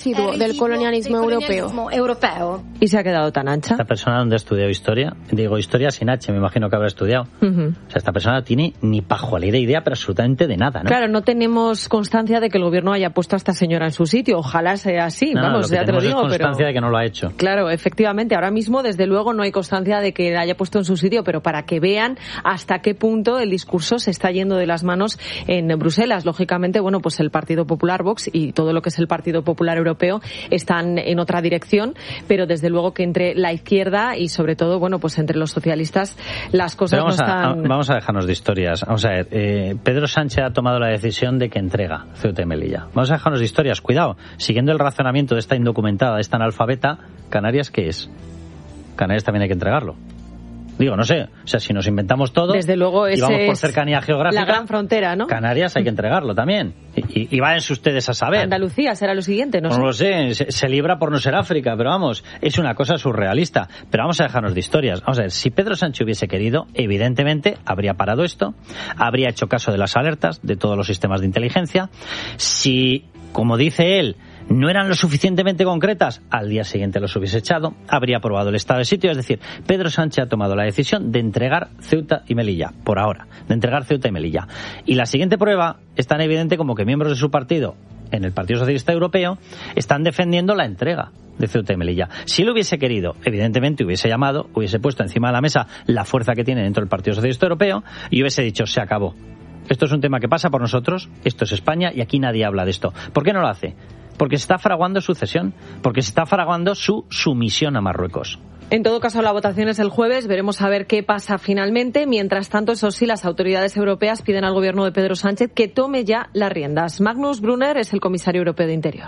del colonialismo europeo. ¿Y se ha quedado tan ancha? Esta persona, ¿dónde ha estudiado historia? Digo, historia sin H, me imagino que habrá estudiado. O sea, esta persona no tiene ni pajualera idea, pero absolutamente de nada, ¿no? Claro, no tenemos constancia de que el gobierno haya puesto a esta señora en su sitio. Ojalá sea así, vamos, ya te lo digo, pero... constancia de que no lo ha hecho. Claro, efectivamente, ahora mismo, desde luego, no hay constancia de que la haya puesto en su sitio, pero para que vean hasta qué punto el discurso se está yendo de las manos en Bruselas. Lógicamente, bueno, pues el Partido Popular, Vox y todo lo que es el Partido Popular Europeo están en otra dirección, pero desde luego que entre la izquierda y sobre todo, bueno, pues entre los socialistas las cosas no están... Vamos a dejarnos de historias. Vamos a ver, Pedro Sánchez ha tomado la decisión de que entrega Ceuta y Melilla. Vamos a dejarnos de historias. Cuidado, siguiendo el razonamiento de esta indocumentada, de esta analfabeta, ¿Canarias qué es? Canarias también hay que entregarlo. Digo, no sé, o sea, si nos inventamos todo, desde luego, y vamos por cercanía geográfica, la gran frontera, ¿no? Canarias hay que entregarlo también. Y váyanse ustedes a saber. Andalucía será lo siguiente, no lo sé, se libra por no ser África, pero vamos, es una cosa surrealista. Pero vamos a dejarnos de historias. Vamos a ver, si Pedro Sánchez hubiese querido, evidentemente habría parado esto, habría hecho caso de las alertas de todos los sistemas de inteligencia. Si, como dice él, no eran lo suficientemente concretas, al día siguiente los hubiese echado, habría aprobado el estado de sitio. Es decir, Pedro Sánchez ha tomado la decisión de entregar Ceuta y Melilla, por ahora, de entregar Ceuta y Melilla. Y la siguiente prueba es tan evidente como que miembros de su partido, en el Partido Socialista Europeo, están defendiendo la entrega de Ceuta y Melilla. Si él hubiese querido, evidentemente hubiese llamado, hubiese puesto encima de la mesa la fuerza que tiene dentro del Partido Socialista Europeo y hubiese dicho, se acabó. Esto es un tema que pasa por nosotros, esto es España y aquí nadie habla de esto. ¿Por qué no lo hace? Porque se está fraguando su cesión, porque se está fraguando su sumisión a Marruecos. En todo caso, la votación es el jueves, veremos a ver qué pasa finalmente. Mientras tanto, eso sí, las autoridades europeas piden al gobierno de Pedro Sánchez que tome ya las riendas. Magnus Brunner es el comisario europeo de Interior.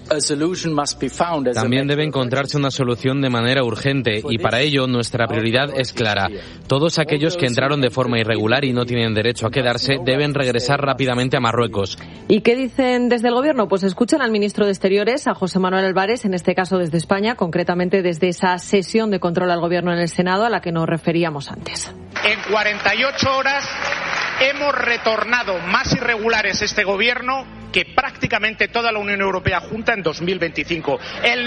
También debe encontrarse una solución de manera urgente y para ello nuestra prioridad es clara. Todos aquellos que entraron de forma irregular y no tienen derecho a quedarse deben regresar rápidamente a Marruecos. ¿Y qué dicen desde el gobierno? Pues escuchan al ministro de Exteriores, a José Manuel Álvarez, en este caso desde España, concretamente desde esa sesión de control al gobierno en el Senado a la que nos referíamos antes. En 48 horas hemos retornado más irregulares este gobierno que prácticamente toda la Unión Europea junta en 2025. El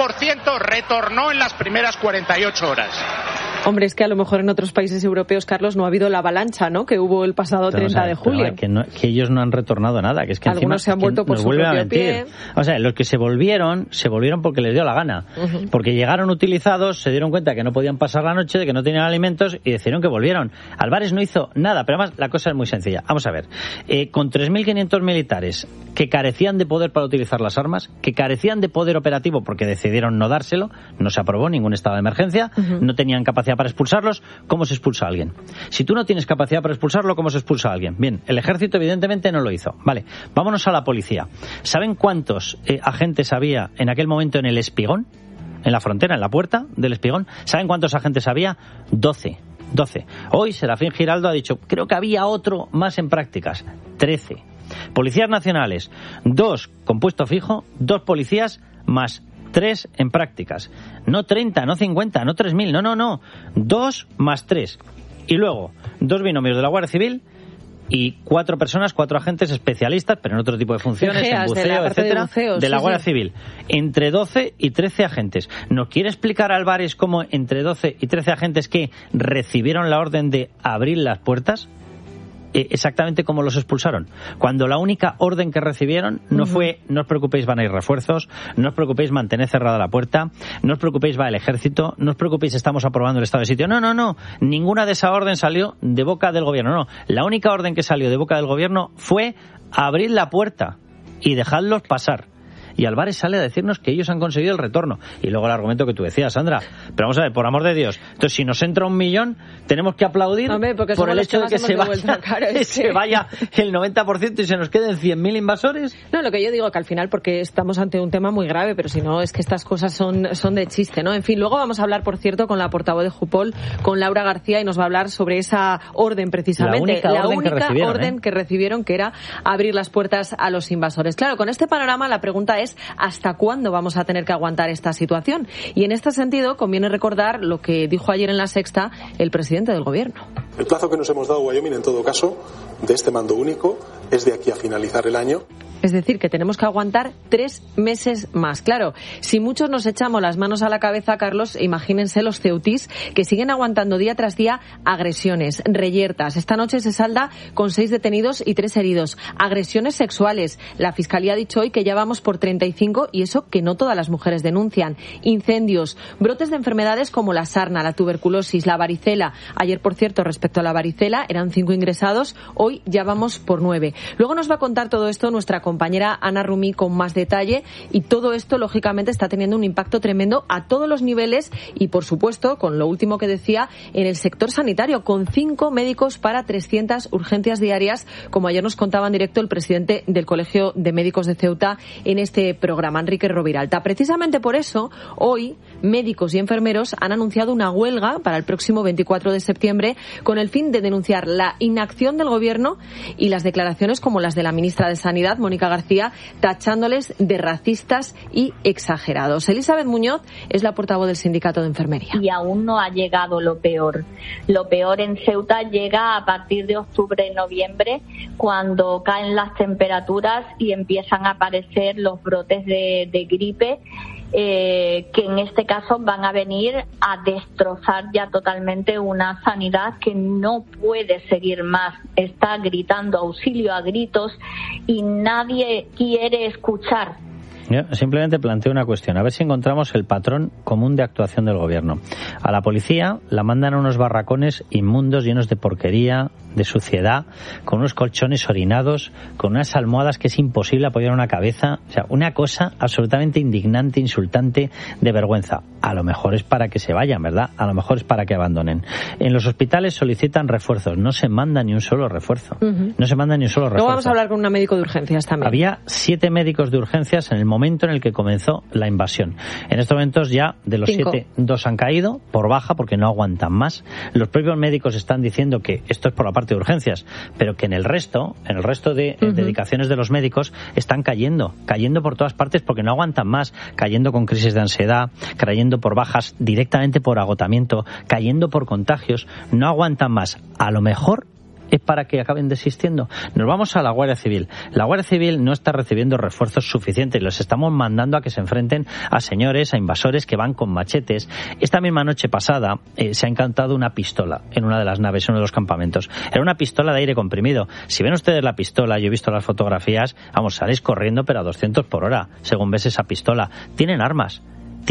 90% retornó en las primeras 48 horas. Hombre, es que a lo mejor en otros países europeos, Carlos, no ha habido la avalancha, ¿no?, que hubo el pasado 30 de julio. Que ellos no han retornado nada, que es que algunos encima se han vuelto por su propio pie. O sea, los que se volvieron porque les dio la gana. Porque llegaron utilizados, se dieron cuenta que no podían pasar la noche, de que no tenían alimentos y decidieron que volvieron. Álvarez no hizo nada, pero además la cosa es muy sencilla. Vamos a ver, con 3.500 militares que carecían de poder para utilizar las armas, que carecían de poder operativo porque decidieron no dárselo, no se aprobó ningún estado de emergencia, no tenían capacidad para expulsarlos, ¿cómo se expulsa a alguien? Si tú no tienes capacidad para expulsarlo, ¿cómo se expulsa a alguien? Bien, el ejército evidentemente no lo hizo. Vale, vámonos a la policía. ¿Saben cuántos agentes había en aquel momento en el Espigón? En la frontera, en la puerta del Espigón. ¿Saben cuántos agentes había? 12. Hoy Serafín Giraldo ha dicho, creo que había otro más en prácticas. 13. Policías nacionales, 2 con puesto fijo, 2 policías más 3 en prácticas. No 30, no 50, no 3.000, no. 2 más 3. Y luego, 2 binomios de la Guardia Civil y 4 personas, 4 agentes especialistas, pero en otro tipo de funciones, en buceo, etcétera, de la Guardia Civil. Entre 12 y 13 agentes. ¿Nos quiere explicar Álvarez cómo entre 12 y 13 agentes que recibieron la orden de abrir las puertas, exactamente cómo los expulsaron? Cuando la única orden que recibieron no fue, no os preocupéis, van a ir refuerzos, no os preocupéis, mantened cerrada la puerta, no os preocupéis, va el ejército, no os preocupéis, estamos aprobando el estado de sitio. No, ninguna de esa orden salió de boca del gobierno, no. La única orden que salió de boca del gobierno fue abrir la puerta y dejadlos pasar. Y Álvarez sale a decirnos que ellos han conseguido el retorno. Y luego el argumento que tú decías, Sandra. Pero vamos a ver, por amor de Dios. Entonces, si nos entra 1 millón, tenemos que aplaudir por el hecho de que se vaya el 90% y se nos queden 100.000 invasores. No, lo que yo digo que al final, porque estamos ante un tema muy grave, pero si no, es que estas cosas son de chiste, ¿no? En fin, luego vamos a hablar, por cierto, con la portavoz de Jupol, con Laura García, y nos va a hablar sobre esa orden, precisamente. La única orden que recibieron, que era abrir las puertas a los invasores. Claro, con este panorama la pregunta es ¿hasta cuándo vamos a tener que aguantar esta situación? Y en este sentido conviene recordar lo que dijo ayer en La Sexta el presidente del gobierno. El plazo que nos hemos dado, Wyoming, en todo caso, de este mando único, es de aquí a finalizar el año. Es decir, que tenemos que aguantar 3 meses más. Claro, si muchos nos echamos las manos a la cabeza, Carlos, imagínense los ceutís que siguen aguantando día tras día agresiones, reyertas. Esta noche se salda con 6 detenidos y 3 heridos. Agresiones sexuales. La Fiscalía ha dicho hoy que ya vamos por 35 y eso que no todas las mujeres denuncian. Incendios, brotes de enfermedades como la sarna, la tuberculosis, la varicela. Ayer, por cierto, respecto a la varicela, eran 5 ingresados. Hoy ya vamos por 9. Luego nos va a contar todo esto nuestra compañera Ana Rumí con más detalle, y todo esto lógicamente está teniendo un impacto tremendo a todos los niveles y por supuesto con lo último que decía en el sector sanitario, con 5 médicos para 300 urgencias diarias, como ayer nos contaba en directo el presidente del Colegio de Médicos de Ceuta en este programa, Enrique Roviralta. Precisamente por eso hoy médicos y enfermeros han anunciado una huelga para el próximo 24 de septiembre con el fin de denunciar la inacción del gobierno y las declaraciones como las de la ministra de Sanidad, Mónica García, tachándoles de racistas y exagerados. Elizabeth Muñoz es la portavoz del Sindicato de Enfermería. Y aún no ha llegado lo peor. Lo peor en Ceuta llega a partir de octubre, noviembre, cuando caen las temperaturas y empiezan a aparecer los brotes de gripe, que en este caso van a venir a destrozar ya totalmente una sanidad que no puede seguir más. Está gritando auxilio a gritos y nadie quiere escuchar. Yo simplemente planteo una cuestión, a ver si encontramos el patrón común de actuación del gobierno. A la policía la mandan a unos barracones inmundos llenos de porquería, de suciedad, con unos colchones orinados, con unas almohadas que es imposible apoyar una cabeza. O sea, una cosa absolutamente indignante, insultante, de vergüenza. A lo mejor es para que se vayan, ¿verdad? A lo mejor es para que abandonen. En los hospitales solicitan refuerzos, no se manda ni un solo refuerzo. No se manda ni un solo refuerzo. Luego vamos a hablar con un médico de urgencias también. Había 7 médicos de urgencias en el momento en el que comenzó la invasión. En estos momentos ya de los 7, 2 han caído por baja porque no aguantan más. Los propios médicos están diciendo que esto es por la parte de urgencias, pero que en el resto de dedicaciones de los médicos están cayendo por todas partes porque no aguantan más, cayendo con crisis de ansiedad, cayendo por bajas directamente por agotamiento, cayendo por contagios, no aguantan más. A lo mejor es para que acaben desistiendo. Nos vamos a la Guardia Civil. La Guardia Civil no está recibiendo refuerzos suficientes. Los estamos mandando a que se enfrenten a señores, a invasores que van con machetes. Esta misma noche pasada se ha incantado una pistola en una de las naves, en uno de los campamentos. Era una pistola de aire comprimido. Si ven ustedes la pistola, yo he visto las fotografías, vamos, sales corriendo pero a 200 por hora, según ves esa pistola. Tienen armas.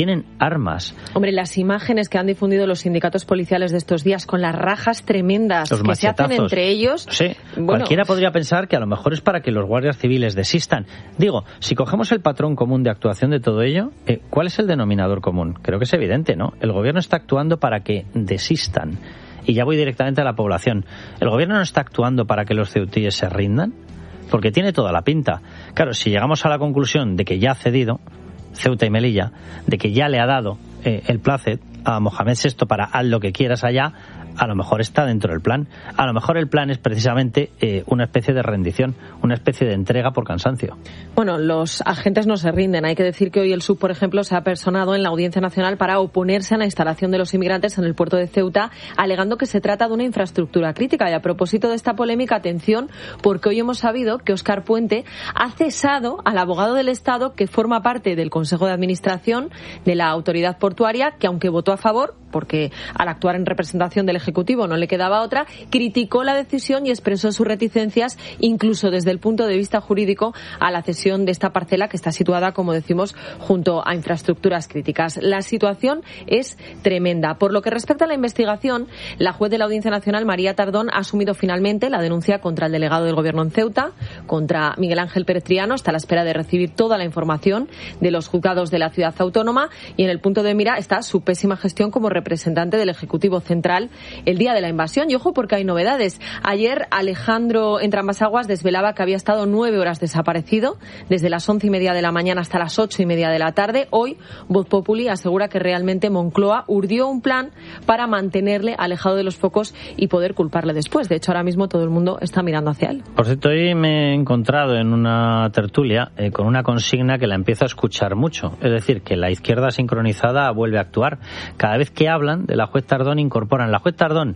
Hombre, las imágenes que han difundido los sindicatos policiales de estos días con las rajas tremendas que se hacen entre ellos. Sí, cualquiera podría pensar que a lo mejor es para que los guardias civiles desistan. Digo, si cogemos el patrón común de actuación de todo ello, ¿cuál es el denominador común? Creo que es evidente, ¿no? El gobierno está actuando para que desistan. Y ya voy directamente a la población. ¿El gobierno no está actuando para que los ceutíes se rindan? Porque tiene toda la pinta. Claro, si llegamos a la conclusión de que ya ha cedido Ceuta y Melilla, de que ya le ha dado el placet a Mohamed VI para haz lo que quieras allá, a lo mejor está dentro del plan. A lo mejor el plan es precisamente una especie de rendición, una especie de entrega por cansancio. Bueno, los agentes no se rinden. Hay que decir que hoy el SUB, por ejemplo, se ha personado en la Audiencia Nacional para oponerse a la instalación de los inmigrantes en el puerto de Ceuta, alegando que se trata de una infraestructura crítica. Y a propósito de esta polémica, atención, porque hoy hemos sabido que Óscar Puente ha cesado al abogado del Estado que forma parte del Consejo de Administración de la Autoridad Portuaria, que aunque votó a favor, porque al actuar en representación del Ejecutivo no le quedaba otra, criticó la decisión y expresó sus reticencias, incluso desde el punto de vista jurídico, a la cesión de esta parcela que está situada, como decimos, junto a infraestructuras críticas. La situación es tremenda. Por lo que respecta a la investigación, la juez de la Audiencia Nacional, María Tardón, ha asumido finalmente la denuncia contra el delegado del Gobierno en Ceuta, contra Miguel Ángel Pérez Triano, hasta la espera de recibir toda la información de los juzgados de la ciudad autónoma, y en el punto de mira está su pésima gestión como representante del Ejecutivo Central el día de la invasión. Y ojo, porque hay novedades. Ayer Alejandro Entramasaguas desvelaba que había estado 9 horas desaparecido, desde las 11:30 de la mañana hasta las 8:30 de la tarde. Hoy, Voz Populi asegura que realmente Moncloa urdió un plan para mantenerle alejado de los focos y poder culparle después. De hecho, ahora mismo todo el mundo está mirando hacia él. Por cierto, hoy me he encontrado en una tertulia con una consigna que la empiezo a escuchar mucho. Es decir, que la izquierda sincronizada vuelve a actuar. Cada vez que hablan de la juez Tardón incorporan la juez Tardón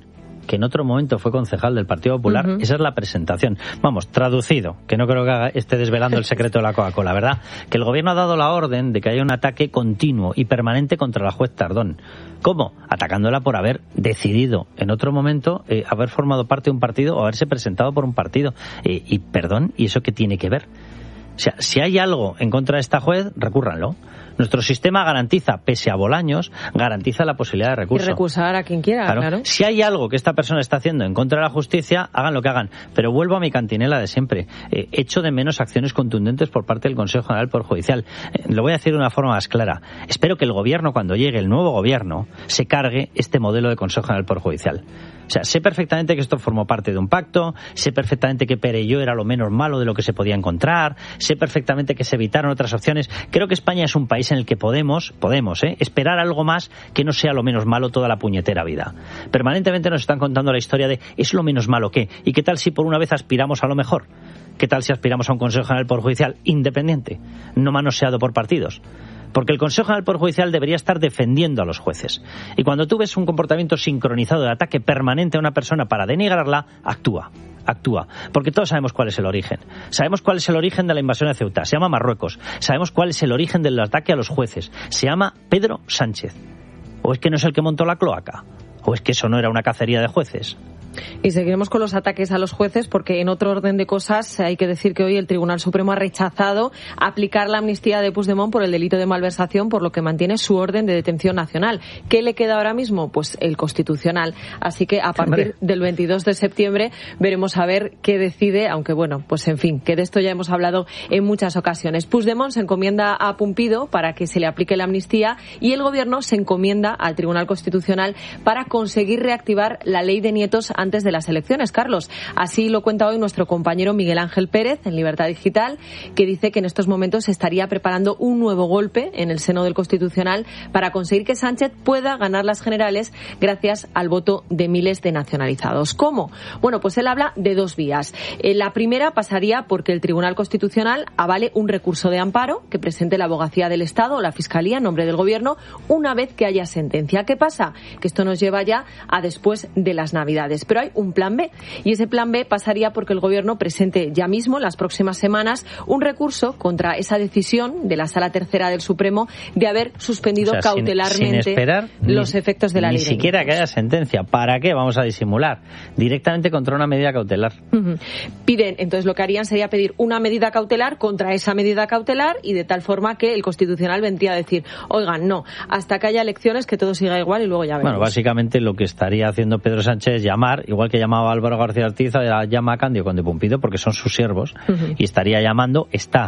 que en otro momento fue concejal del Partido Popular. Esa es la presentación. Vamos, traducido, que no creo que esté desvelando el secreto de la Coca-Cola, ¿verdad? Que el gobierno ha dado la orden de que haya un ataque continuo y permanente contra la juez Tardón. ¿Cómo? Atacándola por haber decidido en otro momento haber formado parte de un partido o haberse presentado por un partido. Y perdón, ¿y eso qué tiene que ver? O sea, si hay algo en contra de esta juez, recúrranlo. Nuestro sistema garantiza, pese a Bolaños, garantiza la posibilidad de recurso. Y recusar a quien quiera, claro. Si hay algo que esta persona está haciendo en contra de la justicia, hagan lo que hagan. Pero vuelvo a mi cantinela de siempre. Echo de menos acciones contundentes por parte del Consejo General del Poder Judicial. Lo voy a decir de una forma más clara. Espero que el gobierno, cuando llegue el nuevo gobierno, se cargue este modelo de Consejo General del Poder Judicial. O sea, sé perfectamente que esto formó parte de un pacto, sé perfectamente que Perelló era lo menos malo de lo que se podía encontrar, sé perfectamente que se evitaron otras opciones. Creo que España es un país en el que podemos esperar algo más que no sea lo menos malo toda la puñetera vida. Permanentemente nos están contando la historia de ¿es lo menos malo qué? ¿Y qué tal si por una vez aspiramos a lo mejor? ¿Qué tal si aspiramos a un Consejo General del Poder Judicial independiente, no manoseado por partidos? Porque el Consejo General del Poder Judicial debería estar defendiendo a los jueces. Y cuando tú ves un comportamiento sincronizado de ataque permanente a una persona para denigrarla, actúa. Porque todos sabemos cuál es el origen. Sabemos cuál es el origen de la invasión de Ceuta. Se llama Marruecos. Sabemos cuál es el origen del ataque a los jueces. Se llama Pedro Sánchez. ¿O es que no es el que montó la cloaca? ¿O es que eso no era una cacería de jueces? Y seguiremos con los ataques a los jueces porque en otro orden de cosas hay que decir que hoy el Tribunal Supremo ha rechazado aplicar la amnistía de Puigdemont por el delito de malversación, por lo que mantiene su orden de detención nacional. ¿Qué le queda ahora mismo? Pues el Constitucional. Así que a partir del 22 de septiembre veremos a ver qué decide, aunque bueno, pues en fin, que de esto ya hemos hablado en muchas ocasiones. Puigdemont se encomienda a Pumpido para que se le aplique la amnistía y el Gobierno se encomienda al Tribunal Constitucional para conseguir reactivar la ley de nietos antes de las elecciones, Carlos. Así lo cuenta hoy nuestro compañero Miguel Ángel Pérez en Libertad Digital, que dice que en estos momentos se estaría preparando un nuevo golpe en el seno del Constitucional para conseguir que Sánchez pueda ganar las generales gracias al voto de miles de nacionalizados. ¿Cómo? Bueno, pues él habla de dos vías. La primera pasaría porque el Tribunal Constitucional avale un recurso de amparo que presente la Abogacía del Estado o la Fiscalía en nombre del Gobierno una vez que haya sentencia. ¿Qué pasa? Que esto nos lleva ya a después de las Navidades. Pero hay un plan B, y ese plan B pasaría porque el Gobierno presente ya mismo, en las próximas semanas, un recurso contra esa decisión de la Sala Tercera del Supremo de haber suspendido cautelarmente sin esperar los efectos de la ley. Ni siquiera que haya sentencia. ¿Para qué vamos a disimular? Directamente contra una medida cautelar. Piden, entonces lo que harían sería pedir una medida cautelar contra esa medida cautelar y de tal forma que el Constitucional vendría a decir, oigan, no, hasta que haya elecciones que todo siga igual y luego ya veremos. Bueno, básicamente lo que estaría haciendo Pedro Sánchez es llamar, igual que llamaba a Álvaro García Ortiz, llama a Cándido Conde Pumpido porque son sus siervos y está llamando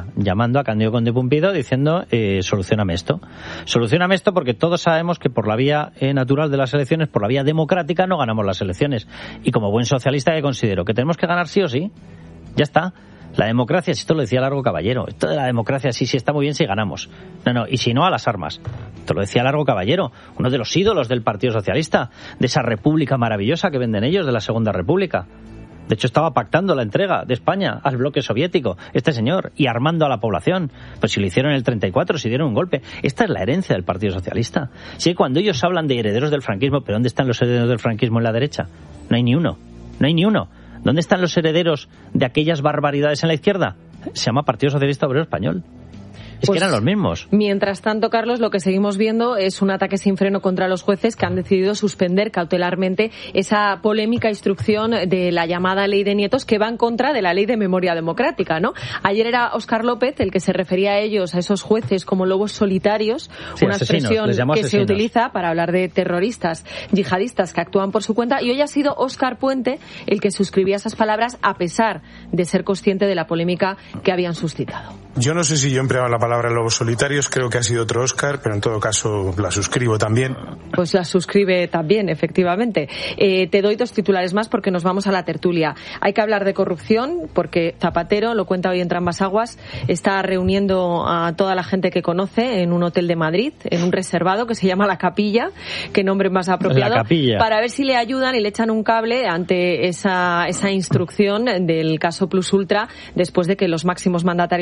a Cándido Conde Pumpido diciendo solucióname esto porque todos sabemos que por la vía natural de las elecciones, por la vía democrática no ganamos las elecciones y como buen socialista que considero que tenemos que ganar sí o sí, ya está. La democracia, si esto lo decía Largo Caballero, esto de la democracia sí está muy bien si ganamos. No, y si no, a las armas. Esto lo decía Largo Caballero, uno de los ídolos del Partido Socialista, de esa república maravillosa que venden ellos, de la Segunda República. De hecho, estaba pactando la entrega de España al bloque soviético, este señor, y armando a la población. Pues si lo hicieron en el 34, si dieron un golpe. Esta es la herencia del Partido Socialista. Sí, cuando ellos hablan de herederos del franquismo, ¿pero dónde están los herederos del franquismo en la derecha? No hay ni uno. ¿Dónde están los herederos de aquellas barbaridades en la izquierda? Se llama Partido Socialista Obrero Español. Es que eran los mismos. Mientras tanto, Carlos, lo que seguimos viendo es un ataque sin freno contra los jueces que han decidido suspender cautelarmente esa polémica instrucción de la llamada ley de nietos que va en contra de la ley de memoria democrática, ¿no? Ayer era Óscar López el que se refería a ellos, a esos jueces, como lobos solitarios, sí, una expresión que se utiliza para hablar de terroristas yihadistas que actúan por su cuenta, y hoy ha sido Óscar Puente el que suscribía esas palabras a pesar de ser consciente de la polémica que habían suscitado. Yo no sé si yo empleaba la palabra lobos solitarios, creo que ha sido otro Óscar, pero en todo caso la suscribo también. Pues la suscribe también, efectivamente. Te doy dos titulares más porque nos vamos a la tertulia. Hay que hablar de corrupción porque Zapatero, lo cuenta hoy en Trambas Aguas, está reuniendo a toda la gente que conoce en un hotel de Madrid, en un reservado que se llama La Capilla, qué nombre más apropiado, La Capilla, para ver si le ayudan y le echan un cable ante esa instrucción del caso Plus Ultra, después de que los máximos mandatarios de la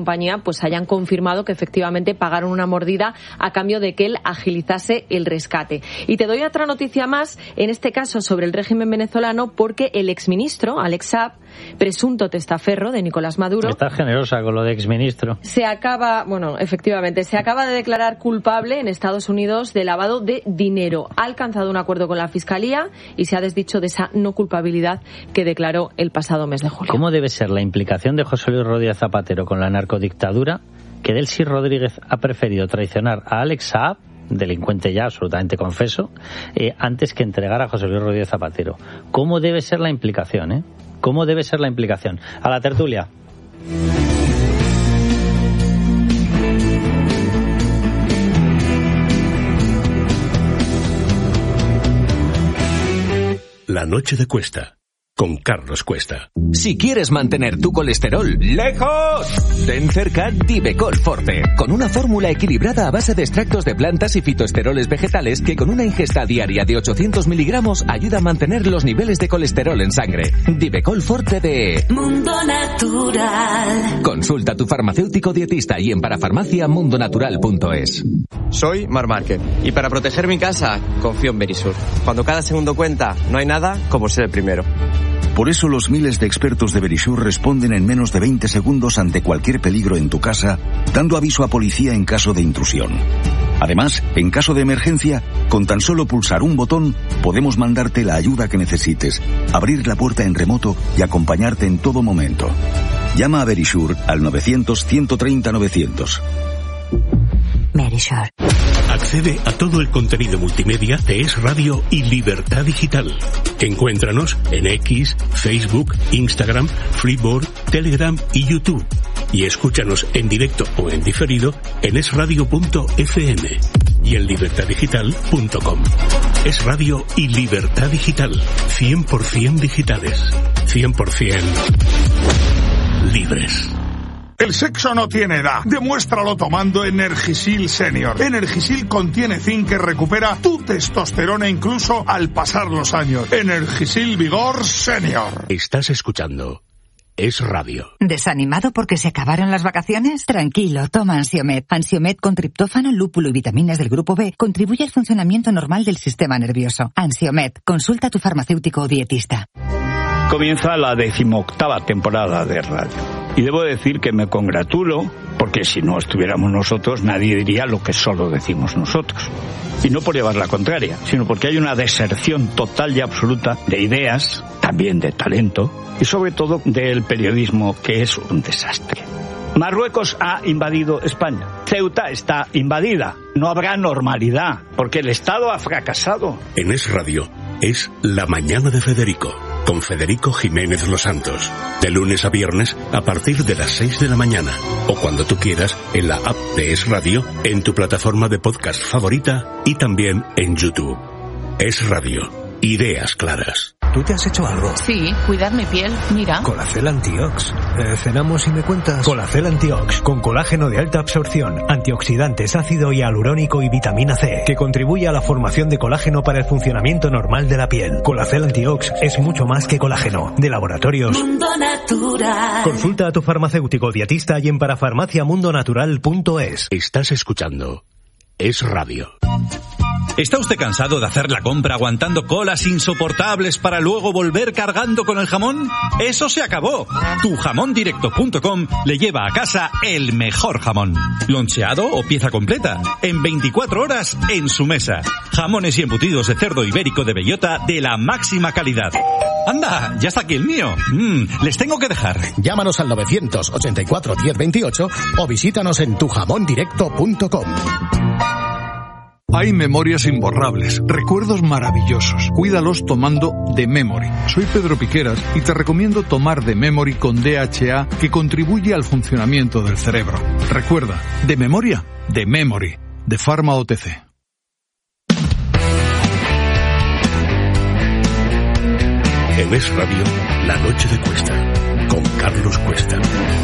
compañía pues hayan confirmado que efectivamente pagaron una mordida a cambio de que él agilizase el rescate. Y te doy otra noticia más, en este caso sobre el régimen venezolano, porque el exministro, Alex Saab, presunto testaferro de Nicolás Maduro... Está generosa con lo de exministro. Se acaba de declarar culpable en Estados Unidos de lavado de dinero. Ha alcanzado un acuerdo con la Fiscalía y se ha desdicho de esa no culpabilidad que declaró el pasado mes de julio. ¿Cómo debe ser la implicación de José Luis Rodríguez Zapatero con la narcodictadura que Delcy Rodríguez ha preferido traicionar a Alex Saab, delincuente ya absolutamente confeso, antes que entregar a José Luis Rodríguez Zapatero? ¿Cómo debe ser la implicación, ¿Cómo debe ser la implicación? A la tertulia. La noche de Cuesta, con Carlos Cuesta. Si quieres mantener tu colesterol lejos, ten cerca Divecol Forte, con una fórmula equilibrada a base de extractos de plantas y fitoesteroles vegetales que con una ingesta diaria de 800 miligramos ayuda a mantener los niveles de colesterol en sangre. Divecol Forte de Mundo Natural. Consulta a tu farmacéutico dietista y en parafarmaciamundonatural.es. Soy Mar Márquez y para proteger mi casa confío en Verisur. Cuando cada segundo cuenta, no hay nada como ser el primero. Por eso los miles de expertos de Verisur responden en menos de 20 segundos ante cualquier peligro en tu casa, dando aviso a policía en caso de intrusión. Además, en caso de emergencia, con tan solo pulsar un botón, podemos mandarte la ayuda que necesites, abrir la puerta en remoto y acompañarte en todo momento. Llama a Verisur al 900-130-900. Verisur. Accede a todo el contenido multimedia de Es Radio y Libertad Digital. Encuéntranos en X, Facebook, Instagram, Freeboard, Telegram y YouTube. Y escúchanos en directo o en diferido en esradio.fm y en libertaddigital.com. Es Radio y Libertad Digital. 100% digitales. 100% libres. El sexo no tiene edad. Demuéstralo tomando Energisil Senior. Energisil contiene zinc que recupera tu testosterona incluso al pasar los años. Energisil Vigor Senior. Estás escuchando Es Radio. ¿Desanimado porque se acabaron las vacaciones? Tranquilo, toma Ansiomed. Ansiomed con triptófano, lúpulo y vitaminas del grupo B contribuye al funcionamiento normal del sistema nervioso. Ansiomed, consulta a tu farmacéutico o dietista. Comienza la 18ª temporada de radio. Y debo decir que me congratulo, porque si no estuviéramos nosotros, nadie diría lo que solo decimos nosotros. Y no por llevar la contraria, sino porque hay una deserción total y absoluta de ideas, también de talento, y sobre todo del periodismo, que es un desastre. Marruecos ha invadido España. Ceuta está invadida. No habrá normalidad, porque el Estado ha fracasado. En Es Radio es La Mañana de Federico, con Federico Jiménez Los Santos. De lunes a viernes a partir de las 6 de la mañana. O cuando tú quieras en la app de Es Radio, en tu plataforma de podcast favorita y también en YouTube. Es Radio. Ideas claras. ¿Tú te has hecho algo? Sí, cuidar mi piel, mira. Colacel Antiox. Cenamos y me cuentas. Colacel Antiox, con colágeno de alta absorción, antioxidantes, ácido hialurónico y vitamina C, que contribuye a la formación de colágeno para el funcionamiento normal de la piel. Colacel Antiox es mucho más que colágeno. De Laboratorios Mundo Natural. Consulta a tu farmacéutico dietista y en parafarmaciamundonatural.es. Estás escuchando Es Radio. ¿Está usted cansado de hacer la compra aguantando colas insoportables para luego volver cargando con el jamón? ¡Eso se acabó! Tujamondirecto.com le lleva a casa el mejor jamón. Loncheado o pieza completa. En 24 horas en su mesa. Jamones y embutidos de cerdo ibérico de bellota de la máxima calidad. ¡Anda! ¡Ya está aquí el mío! Les tengo que dejar. Llámanos al 984 1028 o visítanos en tujamondirecto.com. Hay memorias imborrables, recuerdos maravillosos. Cuídalos tomando The Memory. Soy Pedro Piqueras y te recomiendo tomar The Memory con DHA, que contribuye al funcionamiento del cerebro. Recuerda, de memoria, The Memory, de Pharma OTC. En Es Radio, La Noche de Cuesta, con Carlos Cuesta.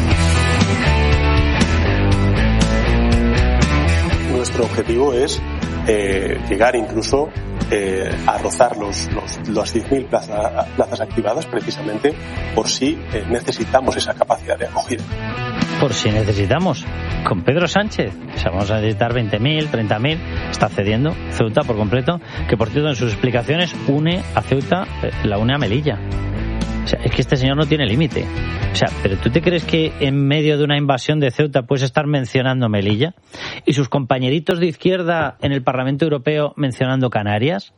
Nuestro objetivo es llegar incluso a rozar las 10.000 plazas activadas, precisamente por si necesitamos esa capacidad de acogida. por si necesitamos. Con Pedro Sánchez, o sea, vamos a necesitar 20.000, 30.000, está cediendo Ceuta por completo, que por cierto en sus explicaciones une a Ceuta, la une a Melilla. O sea, es que este señor no tiene límite. O sea, ¿pero tú te crees que en medio de una invasión de Ceuta puedes estar mencionando Melilla? ¿Y sus compañeritos de izquierda en el Parlamento Europeo mencionando Canarias?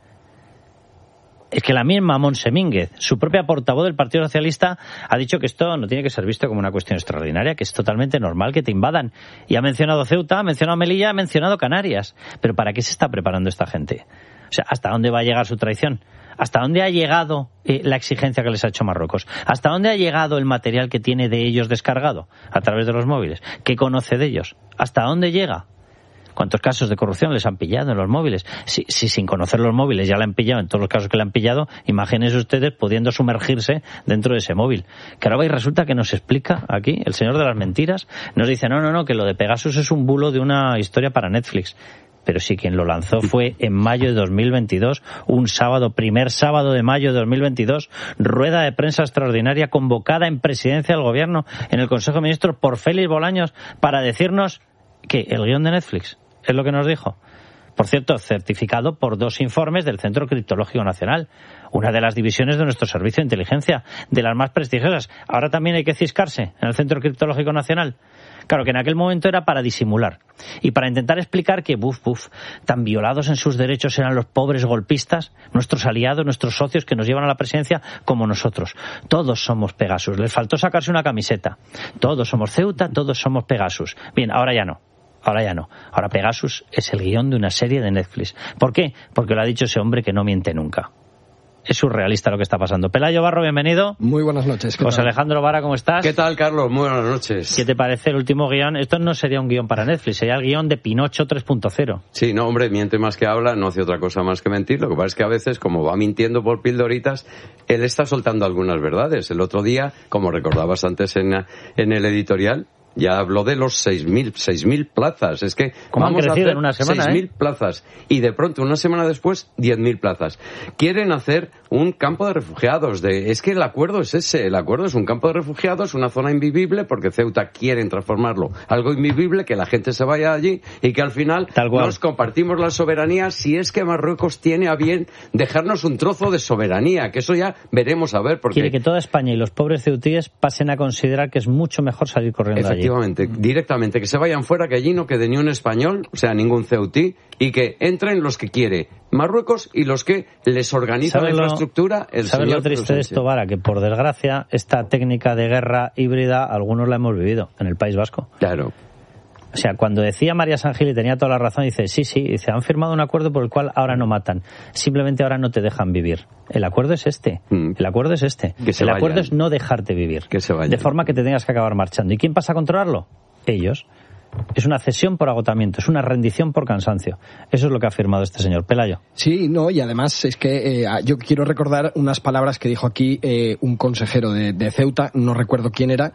Es que la misma Montse Mínguez, su propia portavoz del Partido Socialista, ha dicho que esto no tiene que ser visto como una cuestión extraordinaria, que es totalmente normal que te invadan. Y ha mencionado Ceuta, ha mencionado Melilla, ha mencionado Canarias. ¿Pero para qué se está preparando esta gente? O sea, ¿hasta dónde va a llegar su traición? ¿Hasta dónde ha llegado la exigencia que les ha hecho Marruecos? ¿Hasta dónde ha llegado el material que tiene de ellos descargado a través de los móviles? ¿Qué conoce de ellos? ¿Hasta dónde llega? ¿Cuántos casos de corrupción les han pillado en los móviles? Si sin conocer los móviles ya la han pillado en todos los casos que le han pillado, imagínense ustedes pudiendo sumergirse dentro de ese móvil. Que ahora resulta que nos explica aquí el señor de las mentiras, nos dice no, que lo de Pegasus es un bulo de una historia para Netflix. Pero sí, quien lo lanzó fue en mayo de 2022, un sábado, primer sábado de mayo de 2022, rueda de prensa extraordinaria convocada en presidencia del gobierno, en el Consejo de Ministros, por Félix Bolaños, para decirnos que el guión de Netflix es lo que nos dijo. Por cierto, certificado por 2 informes del Centro Criptológico Nacional, una de las divisiones de nuestro servicio de inteligencia, de las más prestigiosas. Ahora también hay que ciscarse en el Centro Criptológico Nacional. Claro, que en aquel momento era para disimular y para intentar explicar que, tan violados en sus derechos eran los pobres golpistas, nuestros aliados, nuestros socios que nos llevan a la presidencia, como nosotros. Todos somos Pegasus. Les faltó sacarse una camiseta. Todos somos Ceuta, todos somos Pegasus. Bien, ahora ya no. Ahora Pegasus es el guión de una serie de Netflix. ¿Por qué? Porque lo ha dicho ese hombre que no miente nunca. Es surrealista lo que está pasando. Pelayo Barro, bienvenido. Muy buenas noches. José Alejandro Vara, ¿cómo estás? ¿Qué tal, Carlos? Muy buenas noches. ¿Qué te parece el último guión? Esto no sería un guión para Netflix, sería el guión de Pinocho 3.0. Sí, no, hombre, miente más que habla, no hace otra cosa más que mentir. Lo que pasa es que a veces, como va mintiendo por pildoritas, él está soltando algunas verdades. El otro día, como recordabas antes en el editorial, ya habló de los 6.000 plazas. Es que ¿cómo vamos han crecido a hacer en una semana, 6.000 plazas. Y de pronto, una semana después, 10.000 plazas. Quieren hacer un campo de refugiados. Es que el acuerdo es ese. El acuerdo es un campo de refugiados, una zona invivible, porque Ceuta quieren transformarlo. Algo invivible, que la gente se vaya allí y que al final nos compartimos la soberanía, si es que Marruecos tiene a bien dejarnos un trozo de soberanía, que eso ya veremos a ver. Porque quiere que toda España y los pobres ceutíes pasen a considerar que es mucho mejor salir corriendo allí. Efectivamente, directamente, que se vayan fuera, que allí no quede ni un español, o sea, ningún ceutí, y que entren los que quiere Marruecos y los que les organiza la infraestructura. ¿Sabes lo triste de esto, Vara? Que por desgracia esta técnica de guerra híbrida algunos la hemos vivido en el País Vasco. Claro. O sea, cuando decía María Sangil, y tenía toda la razón, dice, dice, han firmado un acuerdo por el cual ahora no matan, simplemente ahora no te dejan vivir. El acuerdo es este. El acuerdo es este. El acuerdo es no dejarte vivir. Que se vayan. De forma que te tengas que acabar marchando. ¿Y quién pasa a controlarlo? Ellos. Es una cesión por agotamiento, es una rendición por cansancio. Eso es lo que ha firmado este señor. Pelayo. Sí, no, y además es que yo quiero recordar unas palabras que dijo aquí un consejero de Ceuta, no recuerdo quién era,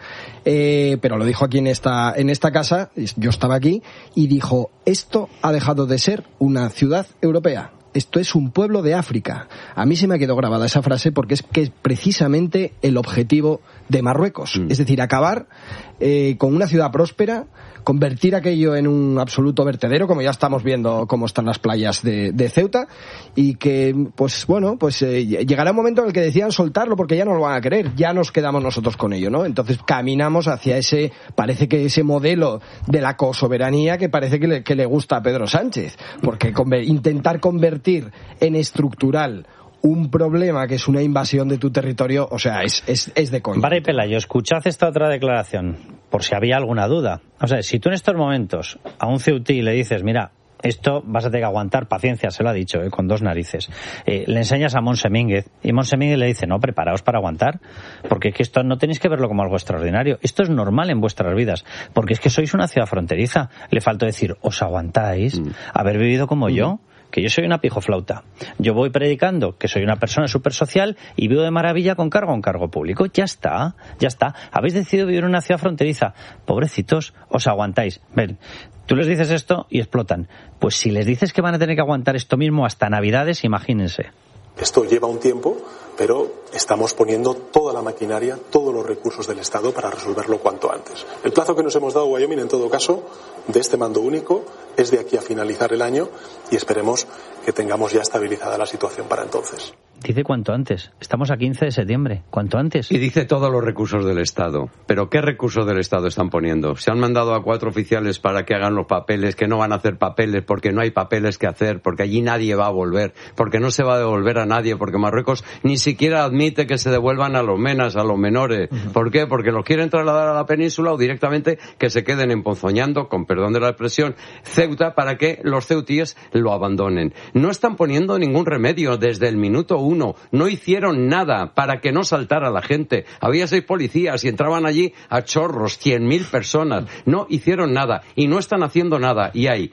pero lo dijo aquí en esta casa, yo estaba aquí, y dijo, esto ha dejado de ser una ciudad europea. Esto es un pueblo de África. A mí se me ha quedado grabada esa frase porque es que es precisamente el objetivo de Marruecos. Es decir, acabar con una ciudad próspera, convertir aquello en un absoluto vertedero, como ya estamos viendo cómo están las playas de Ceuta, y que, llegará un momento en el que decían soltarlo porque ya no lo van a querer, ya nos quedamos nosotros con ello, ¿no? Entonces caminamos hacia parece que ese modelo de la cosoberanía que parece que le gusta a Pedro Sánchez, porque intentar convertir en estructural un problema que es una invasión de tu territorio, o sea, es de coña. Vara y Pelayo, escuchad esta otra declaración, por si había alguna duda. O sea, si tú en estos momentos a un ceutí le dices, mira, esto vas a tener que aguantar, paciencia, se lo ha dicho, con 2 narices. Le enseñas a Montse Mínguez, y Montse Mínguez le dice, no, preparaos para aguantar, porque es que esto no tenéis que verlo como algo extraordinario, esto es normal en vuestras vidas, porque es que sois una ciudad fronteriza. Le faltó decir, os aguantáis, haber vivido como yo, que yo soy una pijoflauta. Yo voy predicando que soy una persona súper social y vivo de maravilla con cargo a un cargo público. Ya está. Habéis decidido vivir en una ciudad fronteriza. Pobrecitos, os aguantáis. Ven, tú les dices esto y explotan. Pues si les dices que van a tener que aguantar esto mismo hasta Navidades, imagínense. Esto lleva un tiempo, pero estamos poniendo toda la maquinaria, todos los recursos del Estado para resolverlo cuanto antes. El plazo que nos hemos dado, Wyoming, en todo caso, de este mando único, es de aquí a finalizar el año y esperemos que tengamos ya estabilizada la situación para entonces. Dice cuanto antes. Estamos a 15 de septiembre. Cuanto antes. Y dice todos los recursos del Estado. ¿Pero qué recursos del Estado están poniendo? Se han mandado a 4 oficiales para que hagan los papeles, que no van a hacer papeles porque no hay papeles que hacer, porque allí nadie va a volver, porque no se va a devolver a nadie, porque Marruecos ni siquiera admite que se devuelvan a los menas, a los menores. ¿Por qué? Porque los quieren trasladar a la península o directamente que se queden emponzoñando, con perdón de la expresión, Ceuta, para que los ceutíes lo abandonen. No están poniendo ningún remedio desde el minuto 1. No hicieron nada para que no saltara la gente. Había 6 policías y entraban allí a chorros, 100.000 personas. No hicieron nada y no están haciendo nada. Y hay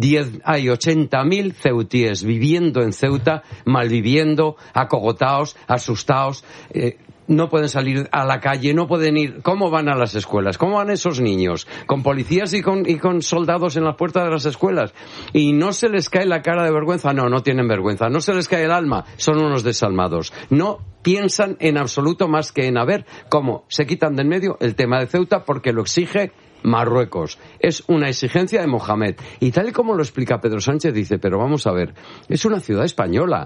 80.000 ceutíes viviendo en Ceuta, malviviendo, acogotados, asustados. No pueden salir a la calle, no pueden ir. ¿Cómo van a las escuelas? ¿Cómo van esos niños? Con policías y con soldados en las puertas de las escuelas. Y no se les cae la cara de vergüenza. No tienen vergüenza. No se les cae el alma. Son unos desalmados. No piensan en absoluto más que en a ver cómo se quitan de en medio el tema de Ceuta porque lo exige Marruecos. Es una exigencia de Mohamed. Y tal y como lo explica Pedro Sánchez, dice, pero vamos a ver, es una ciudad española.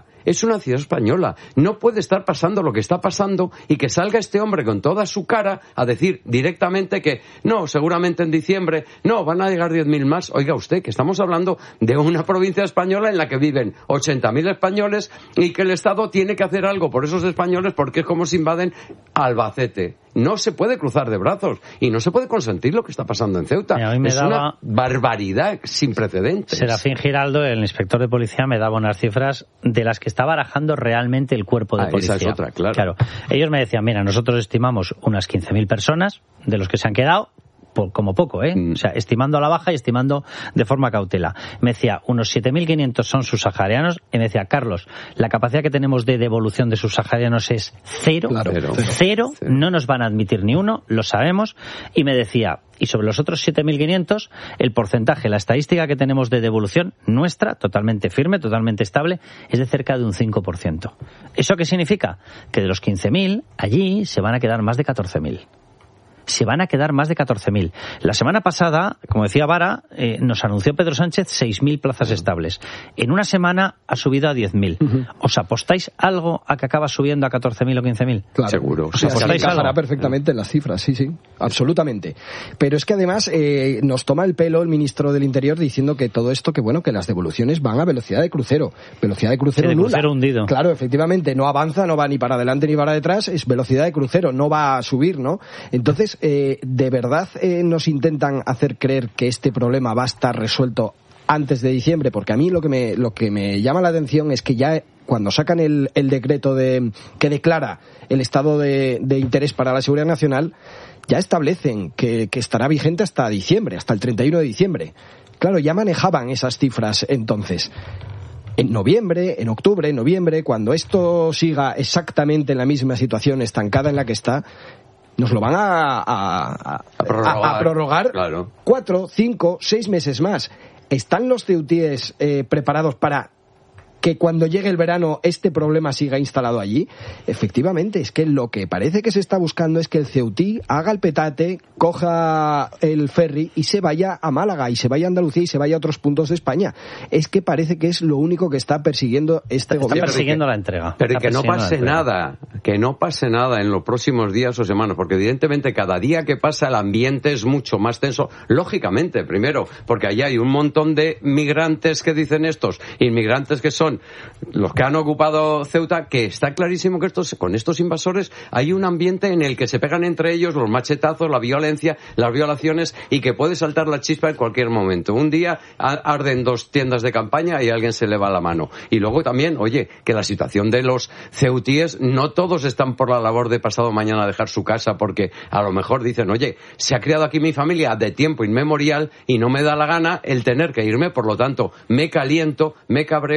No puede estar pasando lo que está pasando y que salga este hombre con toda su cara a decir directamente que no, seguramente en diciembre, no, van a llegar 10.000 más. Oiga usted, que estamos hablando de una provincia española en la que viven 80.000 españoles y que el Estado tiene que hacer algo por esos españoles porque es como si invaden Albacete. No se puede cruzar de brazos y no se puede consentir lo que está pasando en Ceuta. Es una barbaridad sin precedentes. Serafín Giraldo, el inspector de policía, me daba unas cifras de las que está barajando realmente el cuerpo de policía. Esa es otra, claro. Ellos me decían, mira, nosotros estimamos unas 15.000 personas de los que se han quedado, como poco, O sea, estimando a la baja y estimando de forma cautela. Me decía, unos 7.500 son subsaharianos. Y me decía, Carlos, la capacidad que tenemos de devolución de subsaharianos es cero. Claro, cero. No nos van a admitir ni uno, lo sabemos. Y me decía, y sobre los otros 7.500, el porcentaje, la estadística que tenemos de devolución nuestra, totalmente firme, totalmente estable, es de cerca de un 5%. ¿Eso qué significa? Que de los 15.000, allí se van a quedar más de 14.000. La semana pasada, como decía Vara, nos anunció Pedro Sánchez 6.000 plazas estables. En una semana ha subido a 10.000. ¿Os apostáis algo a que acaba subiendo a 14.000 o 15.000? Claro. Seguro. O sea, se encajará perfectamente en las cifras, sí, absolutamente. Pero es que además nos toma el pelo el ministro del Interior diciendo que todo esto, que las devoluciones van a velocidad de crucero. Velocidad de crucero nula. Crucero hundido. Claro, efectivamente, no avanza, no va ni para adelante ni para detrás, es velocidad de crucero, no va a subir, ¿no? Entonces, ¿de verdad nos intentan hacer creer que este problema va a estar resuelto antes de diciembre? Porque a mí lo que me llama la atención es que ya cuando sacan el decreto que declara el estado de interés para la seguridad nacional, ya establecen que estará vigente hasta diciembre, hasta el 31 de diciembre. Claro, ya manejaban esas cifras entonces. En noviembre, en octubre, en noviembre, cuando esto siga exactamente en la misma situación estancada en la que está, nos lo van a prorrogar claro. 4, 5, 6 meses más. ¿Están los ceutíes preparados para que cuando llegue el verano este problema siga instalado allí? Efectivamente, es que lo que parece que se está buscando es que el ceutí haga el petate, coja el ferry y se vaya a Málaga, y se vaya a Andalucía y se vaya a otros puntos de España. Es que parece que es lo único que está persiguiendo este gobierno. Está persiguiendo la entrega. Pero que no pase nada, en los próximos días o semanas, porque evidentemente cada día que pasa el ambiente es mucho más tenso. Lógicamente, primero, porque allá hay un montón de migrantes que dicen estos, inmigrantes que son los que han ocupado Ceuta, que está clarísimo que con estos invasores hay un ambiente en el que se pegan entre ellos los machetazos, la violencia, las violaciones, y que puede saltar la chispa en cualquier momento. Un día arden 2 tiendas de campaña y alguien se le va la mano. Y luego también, que la situación de los ceutíes, no todos están por la labor de pasado mañana a dejar su casa, porque a lo mejor dicen, se ha criado aquí mi familia de tiempo inmemorial y no me da la gana el tener que irme, por lo tanto me caliento, me cabreo y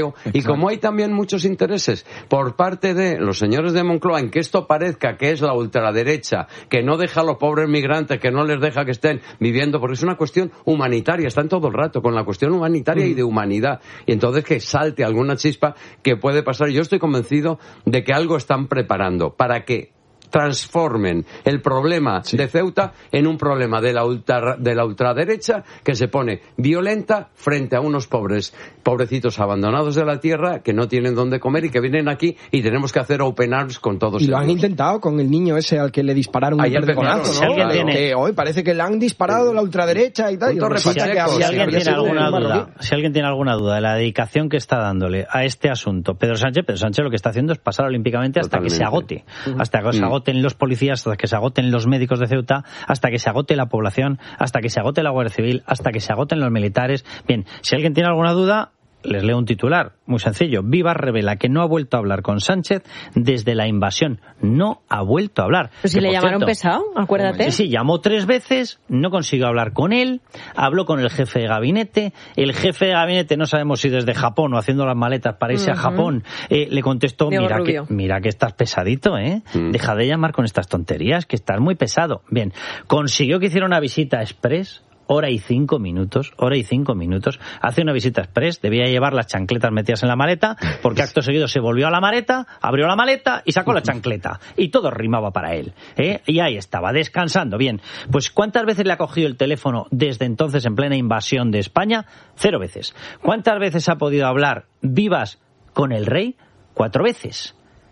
como hay también muchos intereses por parte de los señores de Moncloa en que esto parezca que es la ultraderecha, que no deja a los pobres migrantes, que no les deja que estén viviendo, porque es una cuestión humanitaria, están todo el rato con la cuestión humanitaria y de humanidad, y entonces que salte alguna chispa que puede pasar. Yo estoy convencido de que algo están preparando para que transformen el problema de Ceuta en un problema de la ultraderecha que se pone violenta frente a unos pobrecitos abandonados de la tierra que no tienen dónde comer y que vienen aquí y tenemos que hacer open arms con todos ellos. Y lo han intentado con el niño ese al que le dispararon un perdigonazo, ¿no? Que hoy parece que le han disparado la ultraderecha y tal. Si alguien tiene alguna duda de la dedicación que está dándole a este asunto Pedro Sánchez lo que está haciendo es pasar olímpicamente hasta que se agote. Hasta que se agoten los policías, hasta que se agoten los médicos de Ceuta, hasta que se agote la población, hasta que se agote la Guardia Civil, hasta que se agoten los militares. Bien, si alguien tiene alguna duda, les leo un titular muy sencillo. Vivas revela que no ha vuelto a hablar con Sánchez desde la invasión. No ha vuelto a hablar. Pues si le llamaron pesado, acuérdate. Sí, llamó 3 veces, no consiguió hablar con él, habló con el jefe de gabinete, el jefe de gabinete no sabemos si desde Japón o haciendo las maletas para irse a Japón, le contestó, mira que estás pesadito, deja de llamar con estas tonterías, que estás muy pesado. Bien, consiguió que hiciera una visita express, hora y 5 minutos, hace una visita express, debía llevar las chancletas metidas en la maleta, porque acto seguido se volvió a la maleta, abrió la maleta y sacó la chancleta, y todo rimaba para él, y ahí estaba, descansando. Bien, pues ¿cuántas veces le ha cogido el teléfono desde entonces en plena invasión de España? 0 veces. ¿Cuántas veces ha podido hablar Vivas con el rey? 4 veces.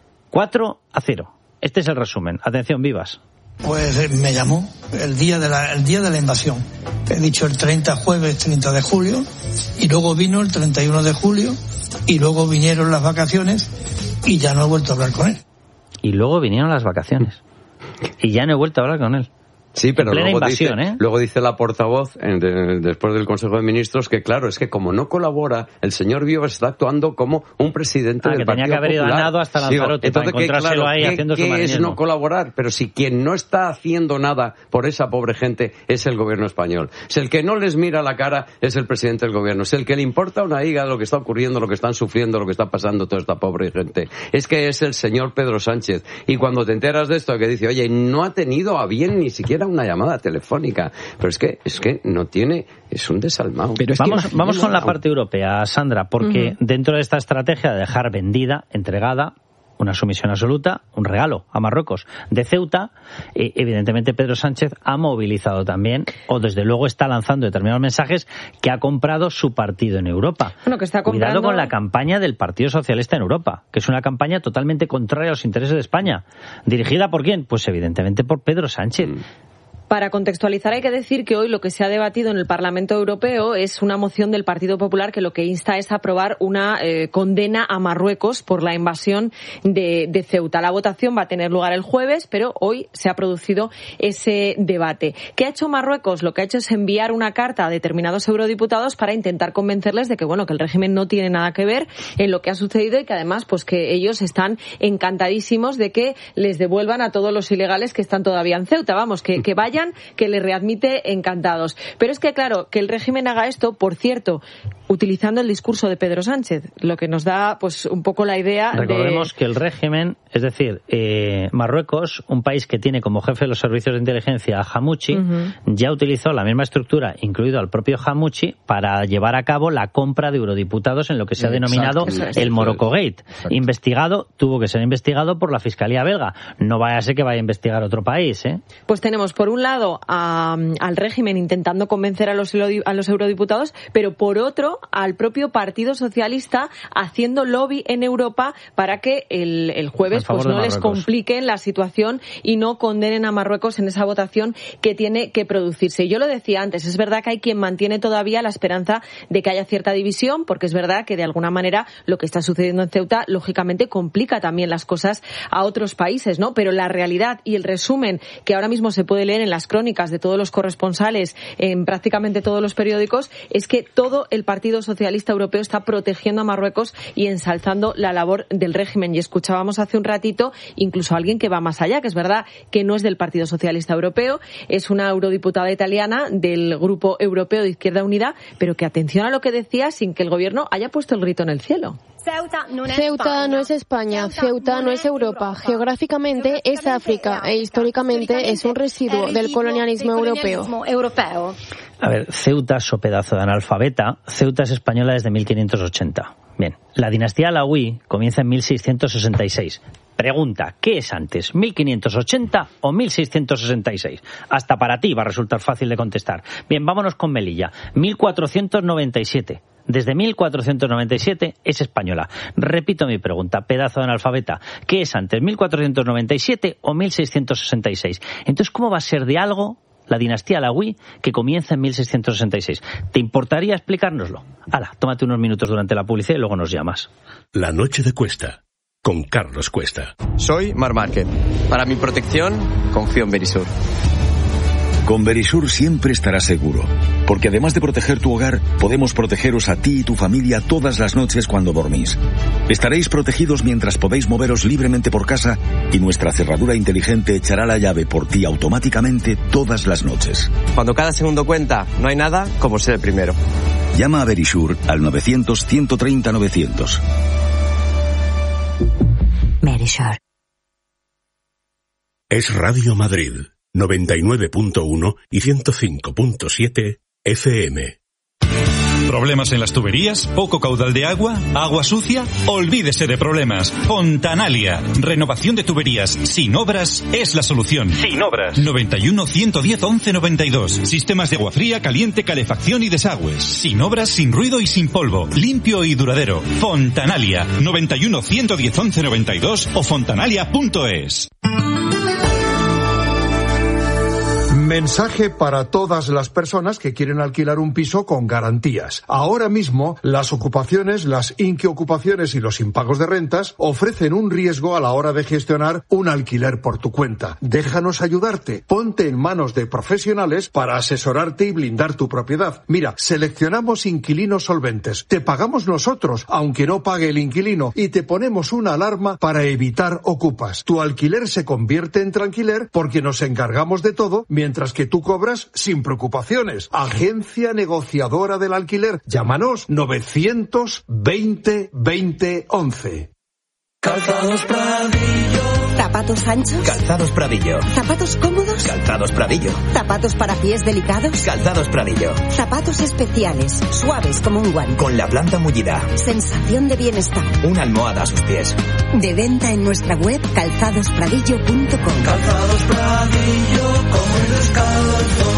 4-0. Este es el resumen. Atención, Vivas. Pues me llamó el día de la invasión. He dicho el jueves 30 de julio, y luego vino el 31 de julio, y luego vinieron las vacaciones, y ya no he vuelto a hablar con él. Y luego vinieron las vacaciones, y ya no he vuelto a hablar con él. Sí, pero luego dice la portavoz, después del Consejo de Ministros, que claro, es que como no colabora, el señor Vivas está actuando como un presidente del Partido Popular. Que tenía que haber ido a nado hasta Lanzarote para encontrárselo ahí haciendo su marinismo. ¿Qué es no colaborar? Pero si quien no está haciendo nada por esa pobre gente es el gobierno español. Si el que no les mira la cara es el presidente del gobierno. Si el que le importa una higa lo que está ocurriendo, lo que están sufriendo, lo que está pasando toda esta pobre gente, es que es el señor Pedro Sánchez. Y cuando te enteras de esto, que dice, oye, no ha tenido a bien ni siquiera una llamada telefónica, pero es que no tiene, es un desalmado. Pero vamos con la parte europea, Sandra, porque dentro de esta estrategia de dejar vendida, entregada, una sumisión absoluta, un regalo a Marruecos de Ceuta, evidentemente Pedro Sánchez ha movilizado también, o desde luego está lanzando determinados mensajes, que ha comprado su partido en Europa. Bueno, que está comprando... Cuidado con la campaña del Partido Socialista en Europa, que es una campaña totalmente contraria a los intereses de España. ¿Dirigida por quién? Pues evidentemente por Pedro Sánchez. Para contextualizar, hay que decir que hoy lo que se ha debatido en el Parlamento Europeo es una moción del Partido Popular que lo que insta es aprobar una condena a Marruecos por la invasión de Ceuta. La votación va a tener lugar el jueves, pero hoy se ha producido ese debate. ¿Qué ha hecho Marruecos? Lo que ha hecho es enviar una carta a determinados eurodiputados para intentar convencerles de que, bueno, que el régimen no tiene nada que ver en lo que ha sucedido y que además, pues que ellos están encantadísimos de que les devuelvan a todos los ilegales que están todavía en Ceuta. Vamos, que vayan, que les readmite encantados. Pero es que, claro, que el régimen haga esto, por cierto, utilizando el discurso de Pedro Sánchez, lo que nos da pues un poco la idea. Recordemos que el régimen, es decir, Marruecos, un país que tiene como jefe de los servicios de inteligencia a Hamouchi, ya utilizó la misma estructura, incluido al propio Hamouchi, para llevar a cabo la compra de eurodiputados en lo que se ha denominado el Morocco Gate. Tuvo que ser investigado por la Fiscalía belga. No vaya a ser que vaya a investigar otro país, ¿eh? Pues tenemos, por un lado, al régimen intentando convencer a los eurodiputados, pero por otro, al propio Partido Socialista haciendo lobby en Europa para que el jueves pues no les compliquen la situación y no condenen a Marruecos en esa votación que tiene que producirse. Yo lo decía antes, es verdad que hay quien mantiene todavía la esperanza de que haya cierta división, porque es verdad que de alguna manera lo que está sucediendo en Ceuta lógicamente complica también las cosas a otros países, ¿no? Pero la realidad y el resumen que ahora mismo se puede leer en las crónicas de todos los corresponsales en prácticamente todos los periódicos es que todo el Partido Socialista Europeo está protegiendo a Marruecos y ensalzando la labor del régimen. Y escuchábamos hace un ratito incluso a alguien que va más allá, que es verdad que no es del Partido Socialista Europeo, es una eurodiputada italiana del Grupo Europeo de Izquierda Unida, pero que atención a lo que decía sin que el gobierno haya puesto el grito en el cielo. Ceuta no es España, Ceuta no es Europa. Geográficamente es África e históricamente es un residuo del colonialismo europeo. A ver, Ceuta, so pedazo de analfabeta, Ceuta es española desde 1580. Bien, la dinastía alauí comienza en 1666. Pregunta, ¿qué es antes, 1580 o 1666? Hasta para ti va a resultar fácil de contestar. Bien, vámonos con Melilla, 1497. Desde 1497 es española. Repito mi pregunta, pedazo de analfabeta. ¿Qué es antes, 1497 o 1666? Entonces, ¿cómo va a ser de algo la dinastía alauí que comienza en 1666? ¿Te importaría explicárnoslo? Hala, tómate unos minutos durante la publicidad y luego nos llamas. La noche de Cuesta, con Carlos Cuesta. Soy Mar Márquez. Para mi protección, confío en Verisur. Con Verisur siempre estarás seguro, porque además de proteger tu hogar, podemos protegeros a ti y tu familia todas las noches cuando dormís. Estaréis protegidos mientras podéis moveros libremente por casa y nuestra cerradura inteligente echará la llave por ti automáticamente todas las noches. Cuando cada segundo cuenta, no hay nada como ser el primero. Llama a Verisur al 900-130-900. Verisur. Es Radio Madrid. 99.1 y 105.7 FM. ¿Problemas en las tuberías? ¿Poco caudal de agua? ¿Agua sucia? Olvídese de problemas. Fontanalia. Renovación de tuberías sin obras es la solución. Sin obras. 91 110 11 92. Sistemas de agua fría, caliente, calefacción y desagües. Sin obras, sin ruido y sin polvo. Limpio y duradero. Fontanalia. 91 110 11 92 o fontanalia.es. Mensaje para todas las personas que quieren alquilar un piso con garantías. Ahora mismo, las ocupaciones, las inquiocupaciones y los impagos de rentas ofrecen un riesgo a la hora de gestionar un alquiler por tu cuenta. Déjanos ayudarte. Ponte en manos de profesionales para asesorarte y blindar tu propiedad. Mira, seleccionamos inquilinos solventes. Te pagamos nosotros, aunque no pague el inquilino, y te ponemos una alarma para evitar ocupas. Tu alquiler se convierte en tranquiler porque nos encargamos de todo, mientras que tú cobras sin preocupaciones. Agencia negociadora del alquiler. Llámanos 920 20 11. Calzados Pradillo. ¿Zapatos anchos? Calzados Pradillo. ¿Zapatos cómodos? Calzados Pradillo. ¿Zapatos para pies delicados? Calzados Pradillo. Zapatos especiales, suaves como un guante. Con la planta mullida. Sensación de bienestar. Una almohada a sus pies. De venta en nuestra web calzadospradillo.com. Calzados Pradillo, como el descalzo.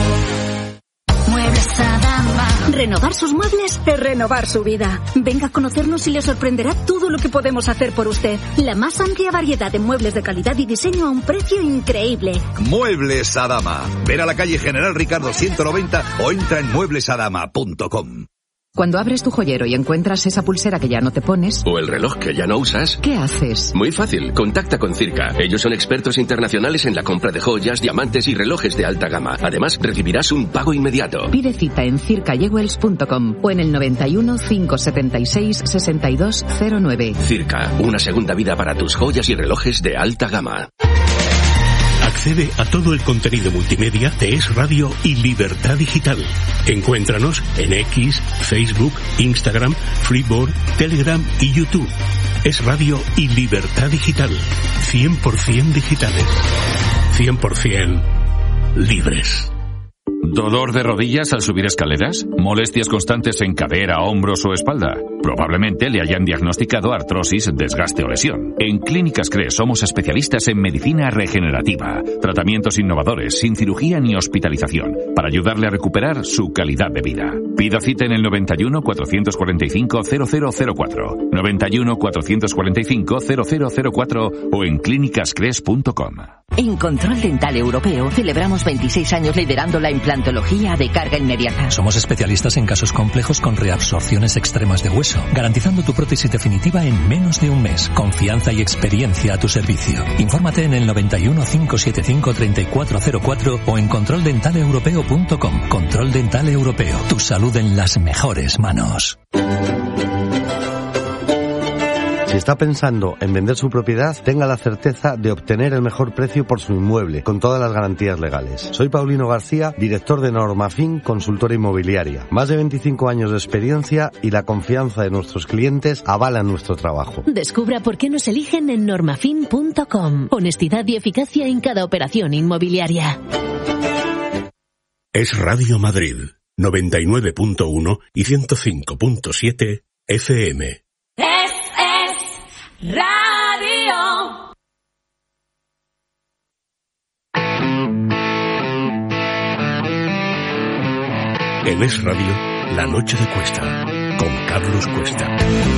Muebles Adama. Renovar sus muebles es renovar su vida. Venga a conocernos y le sorprenderá todo lo que podemos hacer por usted. La más amplia variedad de muebles de calidad y diseño a un precio increíble. Muebles Adama. Ven a la calle General Ricardo 190 o entra en mueblesadama.com. Cuando abres tu joyero y encuentras esa pulsera que ya no te pones... O el reloj que ya no usas... ¿Qué haces? Muy fácil. Contacta con Circa. Ellos son expertos internacionales en la compra de joyas, diamantes y relojes de alta gama. Además, recibirás un pago inmediato. Pide cita en circajewels.com o en el 91 576 6209. Circa. Una segunda vida para tus joyas y relojes de alta gama. Accede a todo el contenido multimedia de Es Radio y Libertad Digital. Encuéntranos en X, Facebook, Instagram, Freeboard, Telegram y YouTube. Es Radio y Libertad Digital. 100% digitales. 100% libres. ¿Dolor de rodillas al subir escaleras? ¿Molestias constantes en cadera, hombros o espalda? Probablemente le hayan diagnosticado artrosis, desgaste o lesión. En Clínicas CRE somos especialistas en medicina regenerativa, tratamientos innovadores, sin cirugía ni hospitalización, para ayudarle a recuperar su calidad de vida. Pida cita en el 91 445 0004, 91 445 0004 o en clínicascres.com. En Control Dental Europeo celebramos 26 años liderando la implantología de carga inmediata. Somos especialistas en casos complejos con reabsorciones extremas de hueso, garantizando tu prótesis definitiva en menos de un mes. Confianza y experiencia a tu servicio. Infórmate en el 91 575 3404 o en controldentaleuropeo.com. Control Dental Europeo. Tu salud en las mejores manos. está pensando en vender su propiedad, tenga la certeza de obtener el mejor precio por su inmueble, con todas las garantías legales. Soy Paulino García, director de Normafin, consultora inmobiliaria. Más de 25 años de experiencia y la confianza de nuestros clientes avalan nuestro trabajo. Descubra por qué nos eligen en normafin.com. Honestidad y eficacia en cada operación inmobiliaria. Es Radio Madrid, 99.1 y 105.7 FM. Es Radio. En Es Radio, La Noche de Cuesta, con Carlos Cuesta.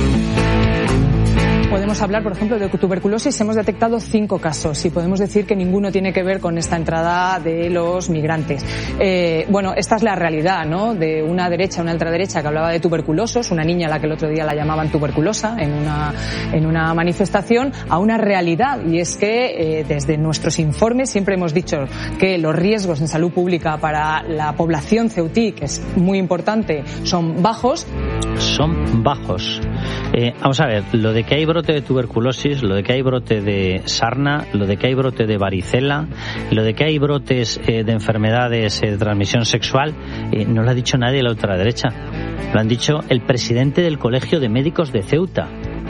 Podemos hablar, por ejemplo, de tuberculosis. Hemos detectado 5 casos y podemos decir que ninguno tiene que ver con esta entrada de los migrantes. Bueno, esta es la realidad, ¿no? De una derecha, una ultraderecha que hablaba de tuberculosos, una niña a la que el otro día la llamaban tuberculosa en una manifestación, a una realidad. Y es que desde nuestros informes siempre hemos dicho que los riesgos en salud pública para la población ceutí, que es muy importante, son bajos. Son bajos. Vamos a ver, lo de que hay brote de tuberculosis, lo de que hay brote de sarna, lo de que hay brote de varicela, lo de que hay brotes de enfermedades de transmisión sexual, no lo ha dicho nadie de la ultraderecha. Lo han dicho el presidente del Colegio de Médicos de Ceuta.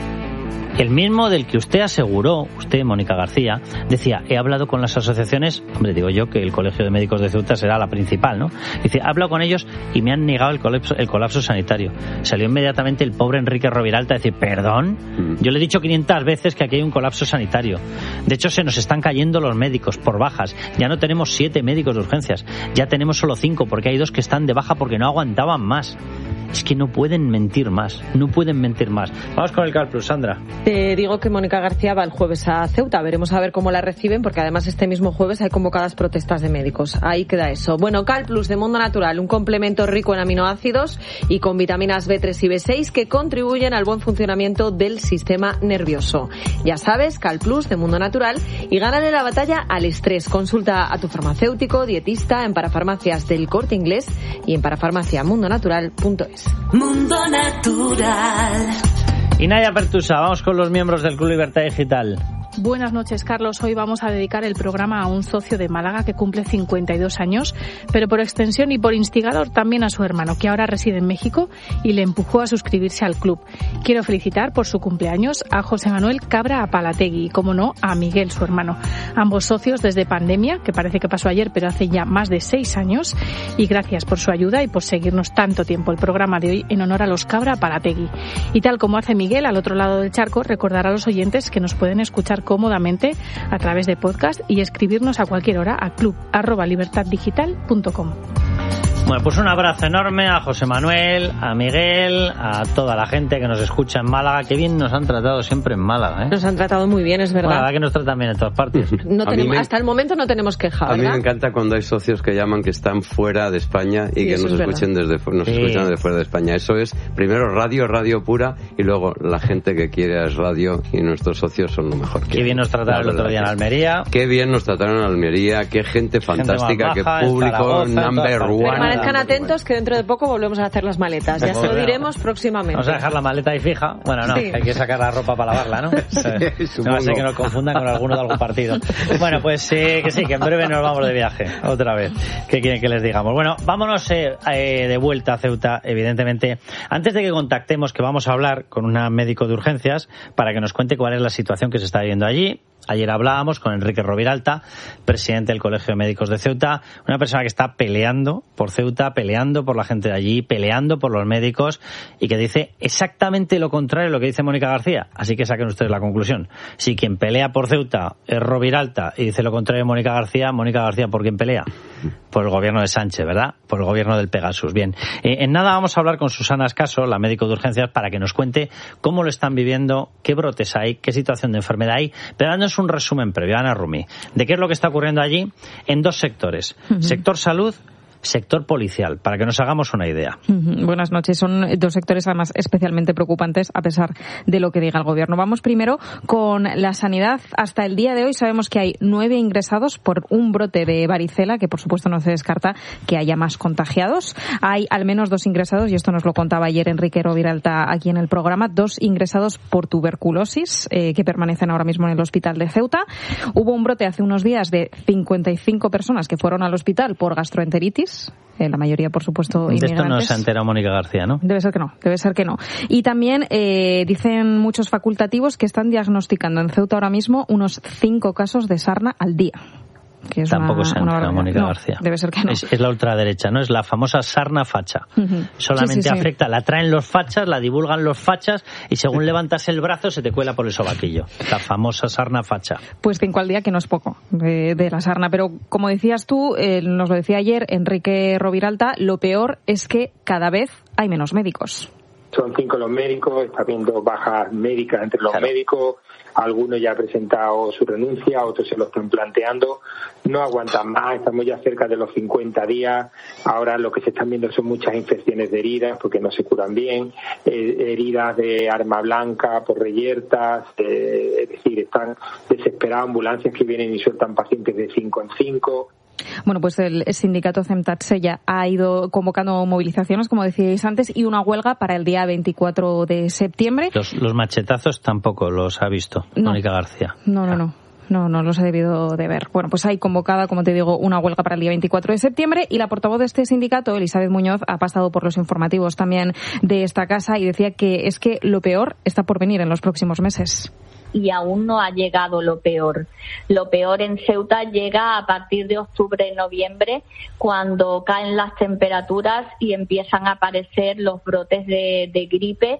El mismo del que usted aseguró, usted, Mónica García, decía, he hablado con las asociaciones, hombre, digo yo que el Colegio de Médicos de Ceuta será la principal, ¿no? Dice, he hablado con ellos y me han negado el colapso sanitario. Salió inmediatamente el pobre Enrique Roviralta a decir, ¿perdón? Yo le he dicho 500 veces que aquí hay un colapso sanitario. De hecho, se nos están cayendo los médicos por bajas. Ya no tenemos 7 médicos de urgencias, ya tenemos solo 5 porque hay 2 que están de baja porque no aguantaban más. Es que no pueden mentir más, no pueden mentir más. Vamos con el CalPlus, Sandra. Te digo que Mónica García va el jueves a Ceuta. Veremos a ver cómo la reciben, porque además este mismo jueves hay convocadas protestas de médicos. Ahí queda eso. Bueno, CalPlus de Mundo Natural, un complemento rico en aminoácidos y con vitaminas B3 y B6 que contribuyen al buen funcionamiento del sistema nervioso. Ya sabes, CalPlus de Mundo Natural, y gánale la batalla al estrés. Consulta a tu farmacéutico, dietista, en parafarmacias del Corte Inglés y en parafarmaciamundonatural.es. Mundo Natural. Y Naya Pertusa, vamos con los miembros del Club Libertad Digital. Buenas noches, Carlos. Hoy vamos a dedicar el programa a un socio de Málaga que cumple 52 años, pero por extensión y por instigador también a su hermano, que ahora reside en México y le empujó a suscribirse al club. Quiero felicitar por su cumpleaños a José Manuel Cabra Apalategui y, como no, a Miguel, su hermano. Ambos socios desde pandemia, que parece que pasó ayer, pero hace ya más de 6 años. Y gracias por su ayuda y por seguirnos tanto tiempo. El programa de hoy en honor a los Cabra Apalategui. Y tal como hace Miguel al otro lado del charco, recordar a los oyentes que nos pueden escuchar cómodamente a través de podcast y escribirnos a cualquier hora a club@libertaddigital.com. Bueno, pues un abrazo enorme a José Manuel, a Miguel, a toda la gente que nos escucha en Málaga. Qué bien nos han tratado siempre en Málaga, ¿eh? Nos han tratado muy bien, es verdad. Bueno, la verdad que nos tratan bien en todas partes. Hasta el momento no tenemos queja, ¿verdad? A mí me encanta cuando hay socios que llaman que están fuera de España y que nos escuchan desde fuera de España. Eso es, primero radio pura, y luego la gente que quiere es radio, y nuestros socios son lo mejor. Qué bien nos trataron el otro día en Almería. Qué bien nos trataron en Almería, qué gente fantástica, qué público, number one. Permanezcan atentos que dentro de poco volvemos a hacer las maletas. Ya se lo diremos próximamente. Vamos a dejar la maleta ahí fija. Bueno, no, hay que sacar la ropa para lavarla, ¿no? No sé que nos confundan con alguno de algún partido. Bueno, pues que sí, que en breve nos vamos de viaje. Otra vez. ¿Qué quieren que les digamos? Bueno, vámonos de vuelta a Ceuta, evidentemente. Antes de que contactemos, que vamos a hablar con una médico de urgencias para que nos cuente cuál es la situación que se está viviendo allí. Ayer hablábamos con Enrique Roviralta, presidente del Colegio de Médicos de Ceuta, una persona que está peleando por Ceuta, peleando por la gente de allí, peleando por los médicos, y que dice exactamente lo contrario de lo que dice Mónica García. Así que saquen ustedes la conclusión. Si quien pelea por Ceuta es Roviralta y dice lo contrario de Mónica García, ¿por quién pelea? Por el gobierno de Sánchez, ¿verdad? Por el gobierno del Pegasus. Bien, en nada vamos a hablar con Susana Escaso, la médico de urgencias, para que nos cuente cómo lo están viviendo, qué brotes hay, qué situación de enfermedad hay, pero dándonos un resumen previo, Ana Rumi, de qué es lo que está ocurriendo allí en 2 sectores. Sector salud, sector policial, para que nos hagamos una idea. Buenas noches. Son dos sectores además especialmente preocupantes a pesar de lo que diga el gobierno. Vamos primero con la sanidad. Hasta el día de hoy sabemos que hay 9 ingresados por un brote de varicela, que por supuesto no se descarta que haya más contagiados. Hay al menos 2 ingresados, y esto nos lo contaba ayer Enrique Roviralta aquí en el programa, 2 ingresados por tuberculosis que permanecen ahora mismo en el hospital de Ceuta. Hubo un brote hace unos días de 55 personas que fueron al hospital por gastroenteritis. La mayoría, por supuesto, inmigrantes. De esto no se ha enterado Mónica García, ¿no? Debe ser que no. Y también dicen muchos facultativos que están diagnosticando en Ceuta ahora mismo unos 5 casos de sarna al día. Que es Tampoco se ha enterado Mónica García. Debe ser que no. Es la ultraderecha, ¿no? Es la famosa sarna facha. Solamente afecta, la traen los fachas, la divulgan los fachas y según levantas el brazo se te cuela por el sobaquillo. La famosa sarna facha. Pues 5 al día, que no es poco de la sarna. Pero como decías tú, nos lo decía ayer Enrique Roviralta, lo peor es que cada vez hay menos médicos. Son 5 los médicos, está habiendo bajas médicas entre los médicos, algunos ya han presentado su renuncia, otros se lo están planteando, no aguantan más, estamos ya cerca de los 50 días, ahora lo que se están viendo son muchas infecciones de heridas, porque no se curan bien, heridas de arma blanca por reyertas, es decir, están desesperadas ambulancias que vienen y sueltan pacientes de 5 en 5. Bueno, pues el sindicato CEMTATSE ya ha ido convocando movilizaciones, como decíais antes, y una huelga para el día 24 de septiembre. Los machetazos tampoco los ha visto Mónica García. No los he debido de ver. Bueno, pues hay convocada, como te digo, una huelga para el día 24 de septiembre y la portavoz de este sindicato, Elizabeth Muñoz, ha pasado por los informativos también de esta casa y decía que es que lo peor está por venir en los próximos meses. Y aún no ha llegado lo peor. Lo peor en Ceuta llega a partir de octubre, noviembre, cuando caen las temperaturas y empiezan a aparecer los brotes de gripe,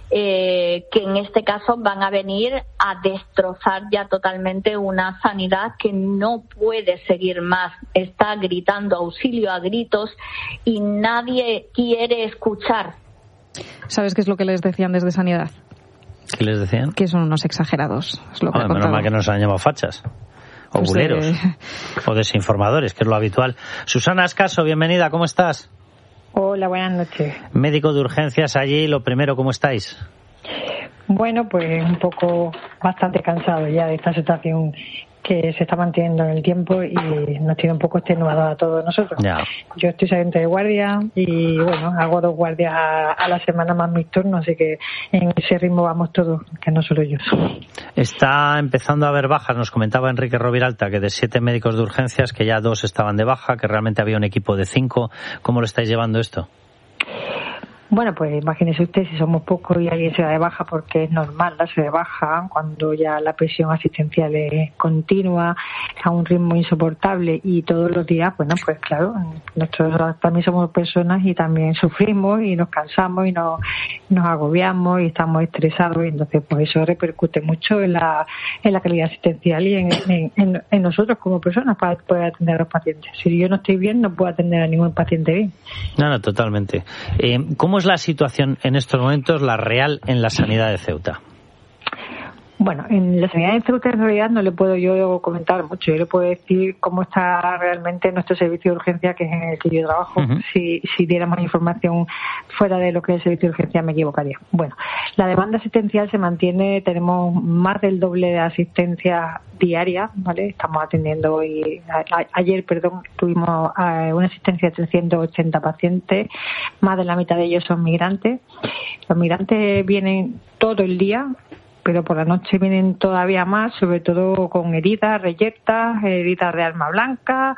que en este caso van a venir a destrozar ya totalmente una sanidad que no puede seguir más. Está gritando auxilio a gritos y nadie quiere escuchar. ¿Sabes qué es lo que les decían desde Sanidad? ¿Qué les decían? Que son unos exagerados. Es lo que menos mal que no se han llamado fachas. O pues buleros. O desinformadores, que es lo habitual. Susana Ascaso, bienvenida, ¿cómo estás? Hola, buenas noches. Médico de urgencias allí, lo primero, ¿cómo estáis? Bueno, pues un poco bastante cansado ya de esta situación que se está manteniendo en el tiempo y nos tiene un poco extenuados a todos nosotros. Ya. Yo estoy saliente de guardia y bueno, hago 2 guardias a la semana más mis turnos, así que en ese ritmo vamos todos, que no solo yo. Está empezando a haber bajas, nos comentaba Enrique Roviralta que de 7 médicos de urgencias, que ya 2 estaban de baja, que realmente había un equipo de 5. ¿Cómo lo estáis llevando esto? Bueno, pues imagínese usted si somos pocos y alguien se da de baja, porque es normal darse de baja cuando ya la presión asistencial es continua, a un ritmo insoportable y todos los días, bueno, pues claro, nosotros también somos personas y también sufrimos y nos cansamos y nos agobiamos y estamos estresados y entonces pues eso repercute mucho en la calidad asistencial y en nosotros como personas para poder atender a los pacientes. Si yo no estoy bien, no puedo atender a ningún paciente bien. No, totalmente. ¿Cómo es la situación en estos momentos, la real, en la sanidad de Ceuta? Bueno, en la sanidad de Ceuta en realidad no le puedo yo comentar mucho. Yo le puedo decir cómo está realmente nuestro servicio de urgencia, que es en el que yo trabajo. Uh-huh. Si diéramos información fuera de lo que es el servicio de urgencia me equivocaría. Bueno, la demanda asistencial se mantiene, tenemos más del doble de asistencia diaria, ¿vale? Estamos atendiendo hoy, ayer tuvimos una asistencia de 380 pacientes, más de la mitad de ellos son migrantes. Los migrantes vienen todo el día, pero por la noche vienen todavía más, sobre todo con heridas, reyertas, heridas de arma blanca,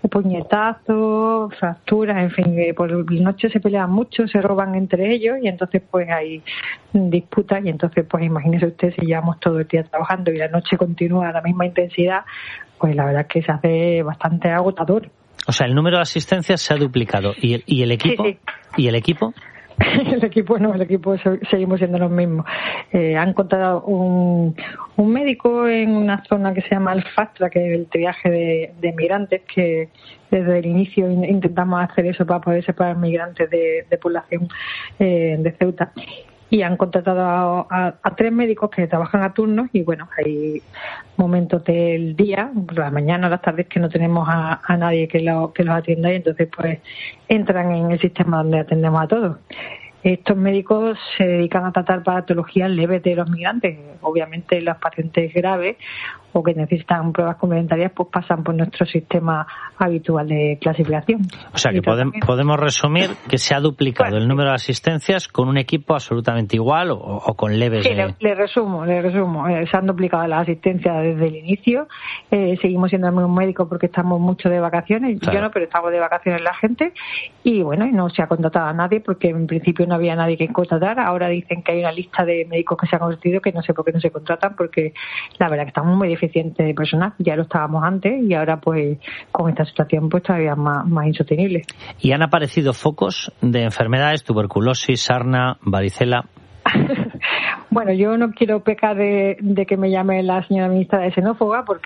puñetazos, fracturas, en fin, por la noche se pelean mucho, se roban entre ellos y entonces pues hay disputas y entonces pues imagínese usted si llevamos todo el día trabajando y la noche continúa a la misma intensidad, pues la verdad es que se hace bastante agotador. O sea, el número de asistencias se ha duplicado. ¿Y el equipo? Sí. ¿Y el equipo? El equipo seguimos siendo los mismos. Han contratado un médico en una zona que se llama el FASTRA, que es el triaje de migrantes, que desde el inicio intentamos hacer eso para poder separar migrantes de población de Ceuta. y han contratado a 3 médicos que trabajan a turnos y bueno, hay momentos del día, por la mañana o las tardes que no tenemos a nadie que los atienda y entonces pues entran en el sistema donde atendemos a todos. Estos médicos se dedican a tratar patologías leves de los migrantes. Obviamente los pacientes graves o que necesitan pruebas complementarias pues pasan por nuestro sistema habitual de clasificación. O sea que podemos resumir que se ha duplicado el número de asistencias con un equipo absolutamente igual o con leves. Sí, le resumo. Se han duplicado las asistencias desde el inicio. Seguimos siendo el mismo médico porque estamos mucho de vacaciones. Claro. Yo no, pero estamos de vacaciones la gente. Y bueno, no se ha contratado a nadie porque en principio no había nadie que contratar. Ahora dicen que hay una lista de médicos que se han constituido que no sé por qué no se contratan porque la verdad que estamos muy deficiente de personal, ya lo estábamos antes y ahora pues con esta situación pues todavía más insostenible. ¿Y han aparecido focos de enfermedades, tuberculosis, sarna, varicela? Bueno, yo no quiero pecar de que me llame la señora ministra de xenófoba porque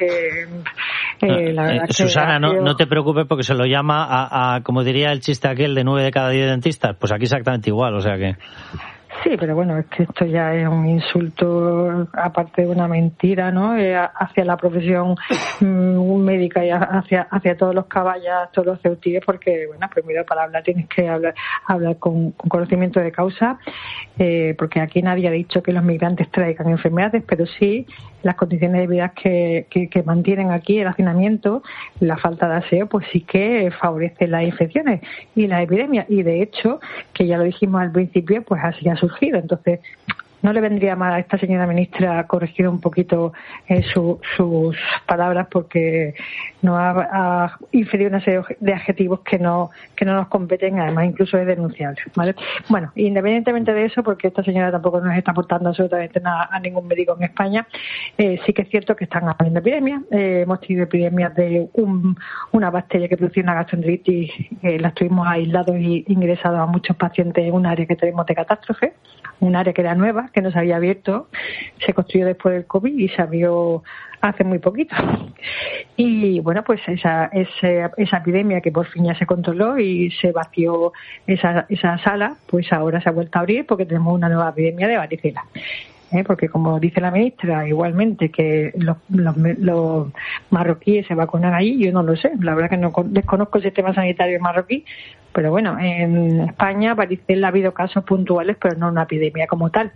la verdad Susana, no te preocupes porque se lo llama a como diría el chiste aquel de 9 de cada 10 dentistas, pues aquí exactamente igual, o sea que... Sí, pero bueno, es que esto ya es un insulto, aparte de una mentira, ¿no? Hacia la profesión médica y hacia todos los caballas, todos los ceutíes, porque, bueno, primero para hablar tienes que hablar con conocimiento de causa, porque aquí nadie ha dicho que los migrantes traigan enfermedades, pero sí las condiciones de vida que mantienen aquí, el hacinamiento, la falta de aseo, pues sí que favorece las infecciones y las epidemias. Y de hecho, que ya lo dijimos al principio, pues así ha surgido. Entonces, ¿no le vendría mal a esta señora ministra corregir un poquito sus palabras porque nos ha inferido una serie de adjetivos que no nos competen, además incluso es denunciable, ¿vale? Bueno, independientemente de eso, porque esta señora tampoco nos está aportando absolutamente nada a ningún médico en España, sí que es cierto que están habiendo epidemias. Hemos tenido epidemias de una bacteria que producía una gastroenteritis, las tuvimos aislados y ingresados a muchos pacientes en un área que tenemos de catástrofe, un área que era nueva, que no se había abierto, se construyó después del COVID y se abrió hace muy poquito. Y bueno, pues esa epidemia que por fin ya se controló y se vació esa sala, pues ahora se ha vuelto a abrir porque tenemos una nueva epidemia de varicela. Porque como dice la ministra, igualmente que los marroquíes se vacunan allí, yo no lo sé, la verdad que no desconozco el sistema sanitario marroquí, pero bueno, en España varicela ha habido casos puntuales, pero no una epidemia como tal.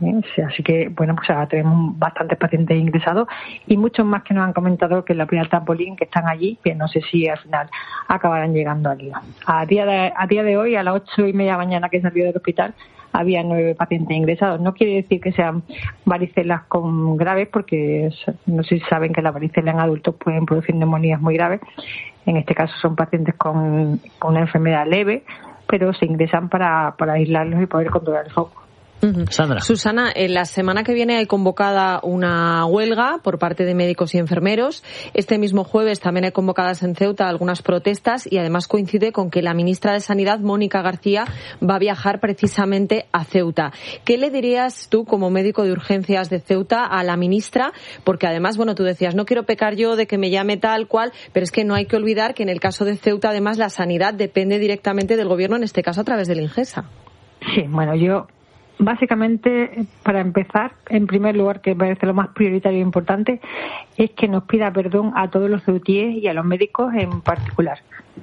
Así que, bueno, pues ahora tenemos bastantes pacientes ingresados y muchos más que nos han comentado que en la primera trampolín que están allí, que no sé si al final acabarán llegando aquí. A día de hoy, a las 8:30 de la mañana que salió del hospital, había 9 pacientes ingresados. No quiere decir que sean varicelas con graves, porque no sé si saben que la varicela en adultos pueden producir neumonías muy graves. En este caso son pacientes con una enfermedad leve, pero se ingresan para aislarlos y poder controlar el foco. Sandra. Susana, en la semana que viene hay convocada una huelga por parte de médicos y enfermeros. Este mismo jueves también hay convocadas en Ceuta algunas protestas y además coincide con que la ministra de Sanidad, Mónica García, va a viajar precisamente a Ceuta. ¿Qué le dirías tú como médico de urgencias de Ceuta a la ministra? Porque además, bueno, tú decías, no quiero pecar yo de que me llame tal cual, pero es que no hay que olvidar que en el caso de Ceuta además la sanidad depende directamente del gobierno, en este caso a través del Ingesa. Sí, bueno, básicamente, para empezar, en primer lugar, que me parece lo más prioritario e importante, es que nos pida perdón a todos los ceutíes y a los médicos en particular.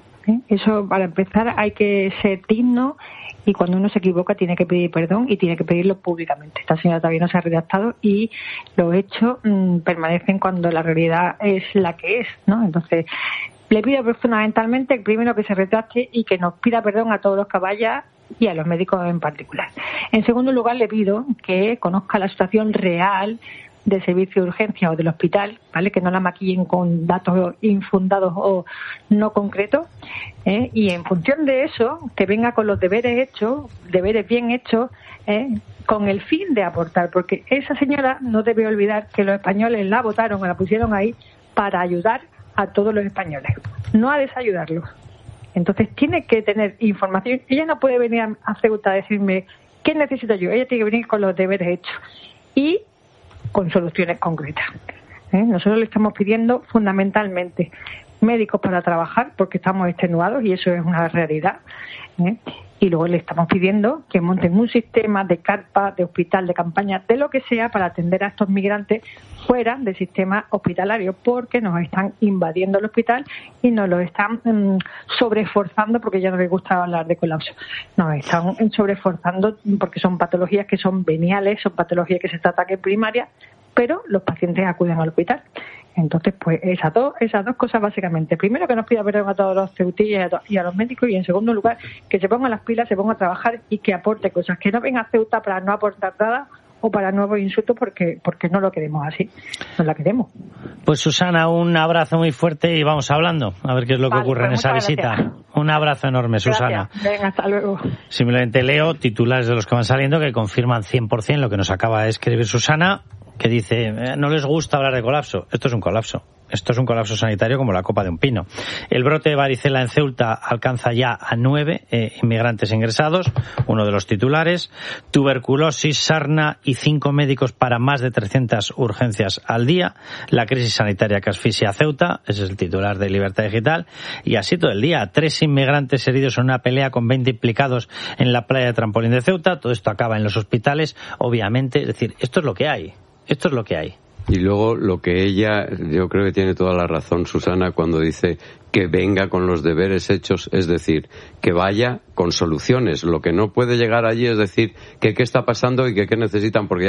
Eso, para empezar, hay que ser digno y cuando uno se equivoca tiene que pedir perdón y tiene que pedirlo públicamente. Esta señora todavía no se ha redactado y los hechos permanecen cuando la realidad es la que es, ¿no? Entonces, le pido fundamentalmente, primero, que se retracte y que nos pida perdón a todos los que vaya y a los médicos en particular. En segundo lugar, le pido que conozca la situación real del servicio de urgencia o del hospital, ¿vale? Que no la maquillen con datos infundados o no concretos, y en función de eso, que venga con los deberes hechos, deberes bien hechos, con el fin de aportar, porque esa señora no debe olvidar que los españoles la votaron o la pusieron ahí para ayudar a todos los españoles, no a desayudarlos. Entonces tiene que tener información. Ella no puede venir a Ceuta a decirme qué necesito yo. Ella tiene que venir con los deberes hechos y con soluciones concretas. Nosotros le estamos pidiendo fundamentalmente médicos para trabajar porque estamos extenuados y eso es una realidad, ¿eh? Y luego le estamos pidiendo que monten un sistema de carpa, de hospital, de campaña, de lo que sea para atender a estos migrantes fuera del sistema hospitalario, porque nos están invadiendo el hospital y nos lo están sobreesforzando, porque ya no les gusta hablar de colapso. Nos están sobreesforzando porque son patologías que son veniales, son patologías que se tratan en primaria, pero los pacientes acuden al hospital. Entonces, pues esas dos cosas básicamente. Primero, que nos pida perdón a todos los ceutillas y a los médicos, y en segundo lugar, que se pongan las pilas, se pongan a trabajar y que aporte cosas. Que no venga a Ceuta para no aportar nada o para nuevos insultos, porque no lo queremos así. No la queremos. Pues Susana, un abrazo muy fuerte y vamos hablando a ver qué es lo que ocurre en esa visita. Gracias. Un abrazo enorme, Susana. Gracias. Venga, hasta luego. Simplemente leo titulares de los que van saliendo que confirman 100% lo que nos acaba de escribir Susana, que dice, no les gusta hablar de colapso. Esto es un colapso. Esto es un colapso sanitario como la copa de un pino. El brote de varicela en Ceuta alcanza ya a 9 inmigrantes ingresados, uno de los titulares. Tuberculosis, sarna y 5 médicos para más de 300 urgencias al día. La crisis sanitaria que asfixia a Ceuta, ese es el titular de Libertad Digital. Y así todo el día. 3 inmigrantes heridos en una pelea con 20 implicados en la playa de Trampolín de Ceuta. Todo esto acaba en los hospitales, obviamente. Es decir, esto es lo que hay. Esto es lo que hay. Y luego lo que ella, yo creo que tiene toda la razón, Susana, cuando dice que venga con los deberes hechos, es decir, que vaya con soluciones. Lo que no puede llegar allí es decir que qué está pasando y que qué necesitan, porque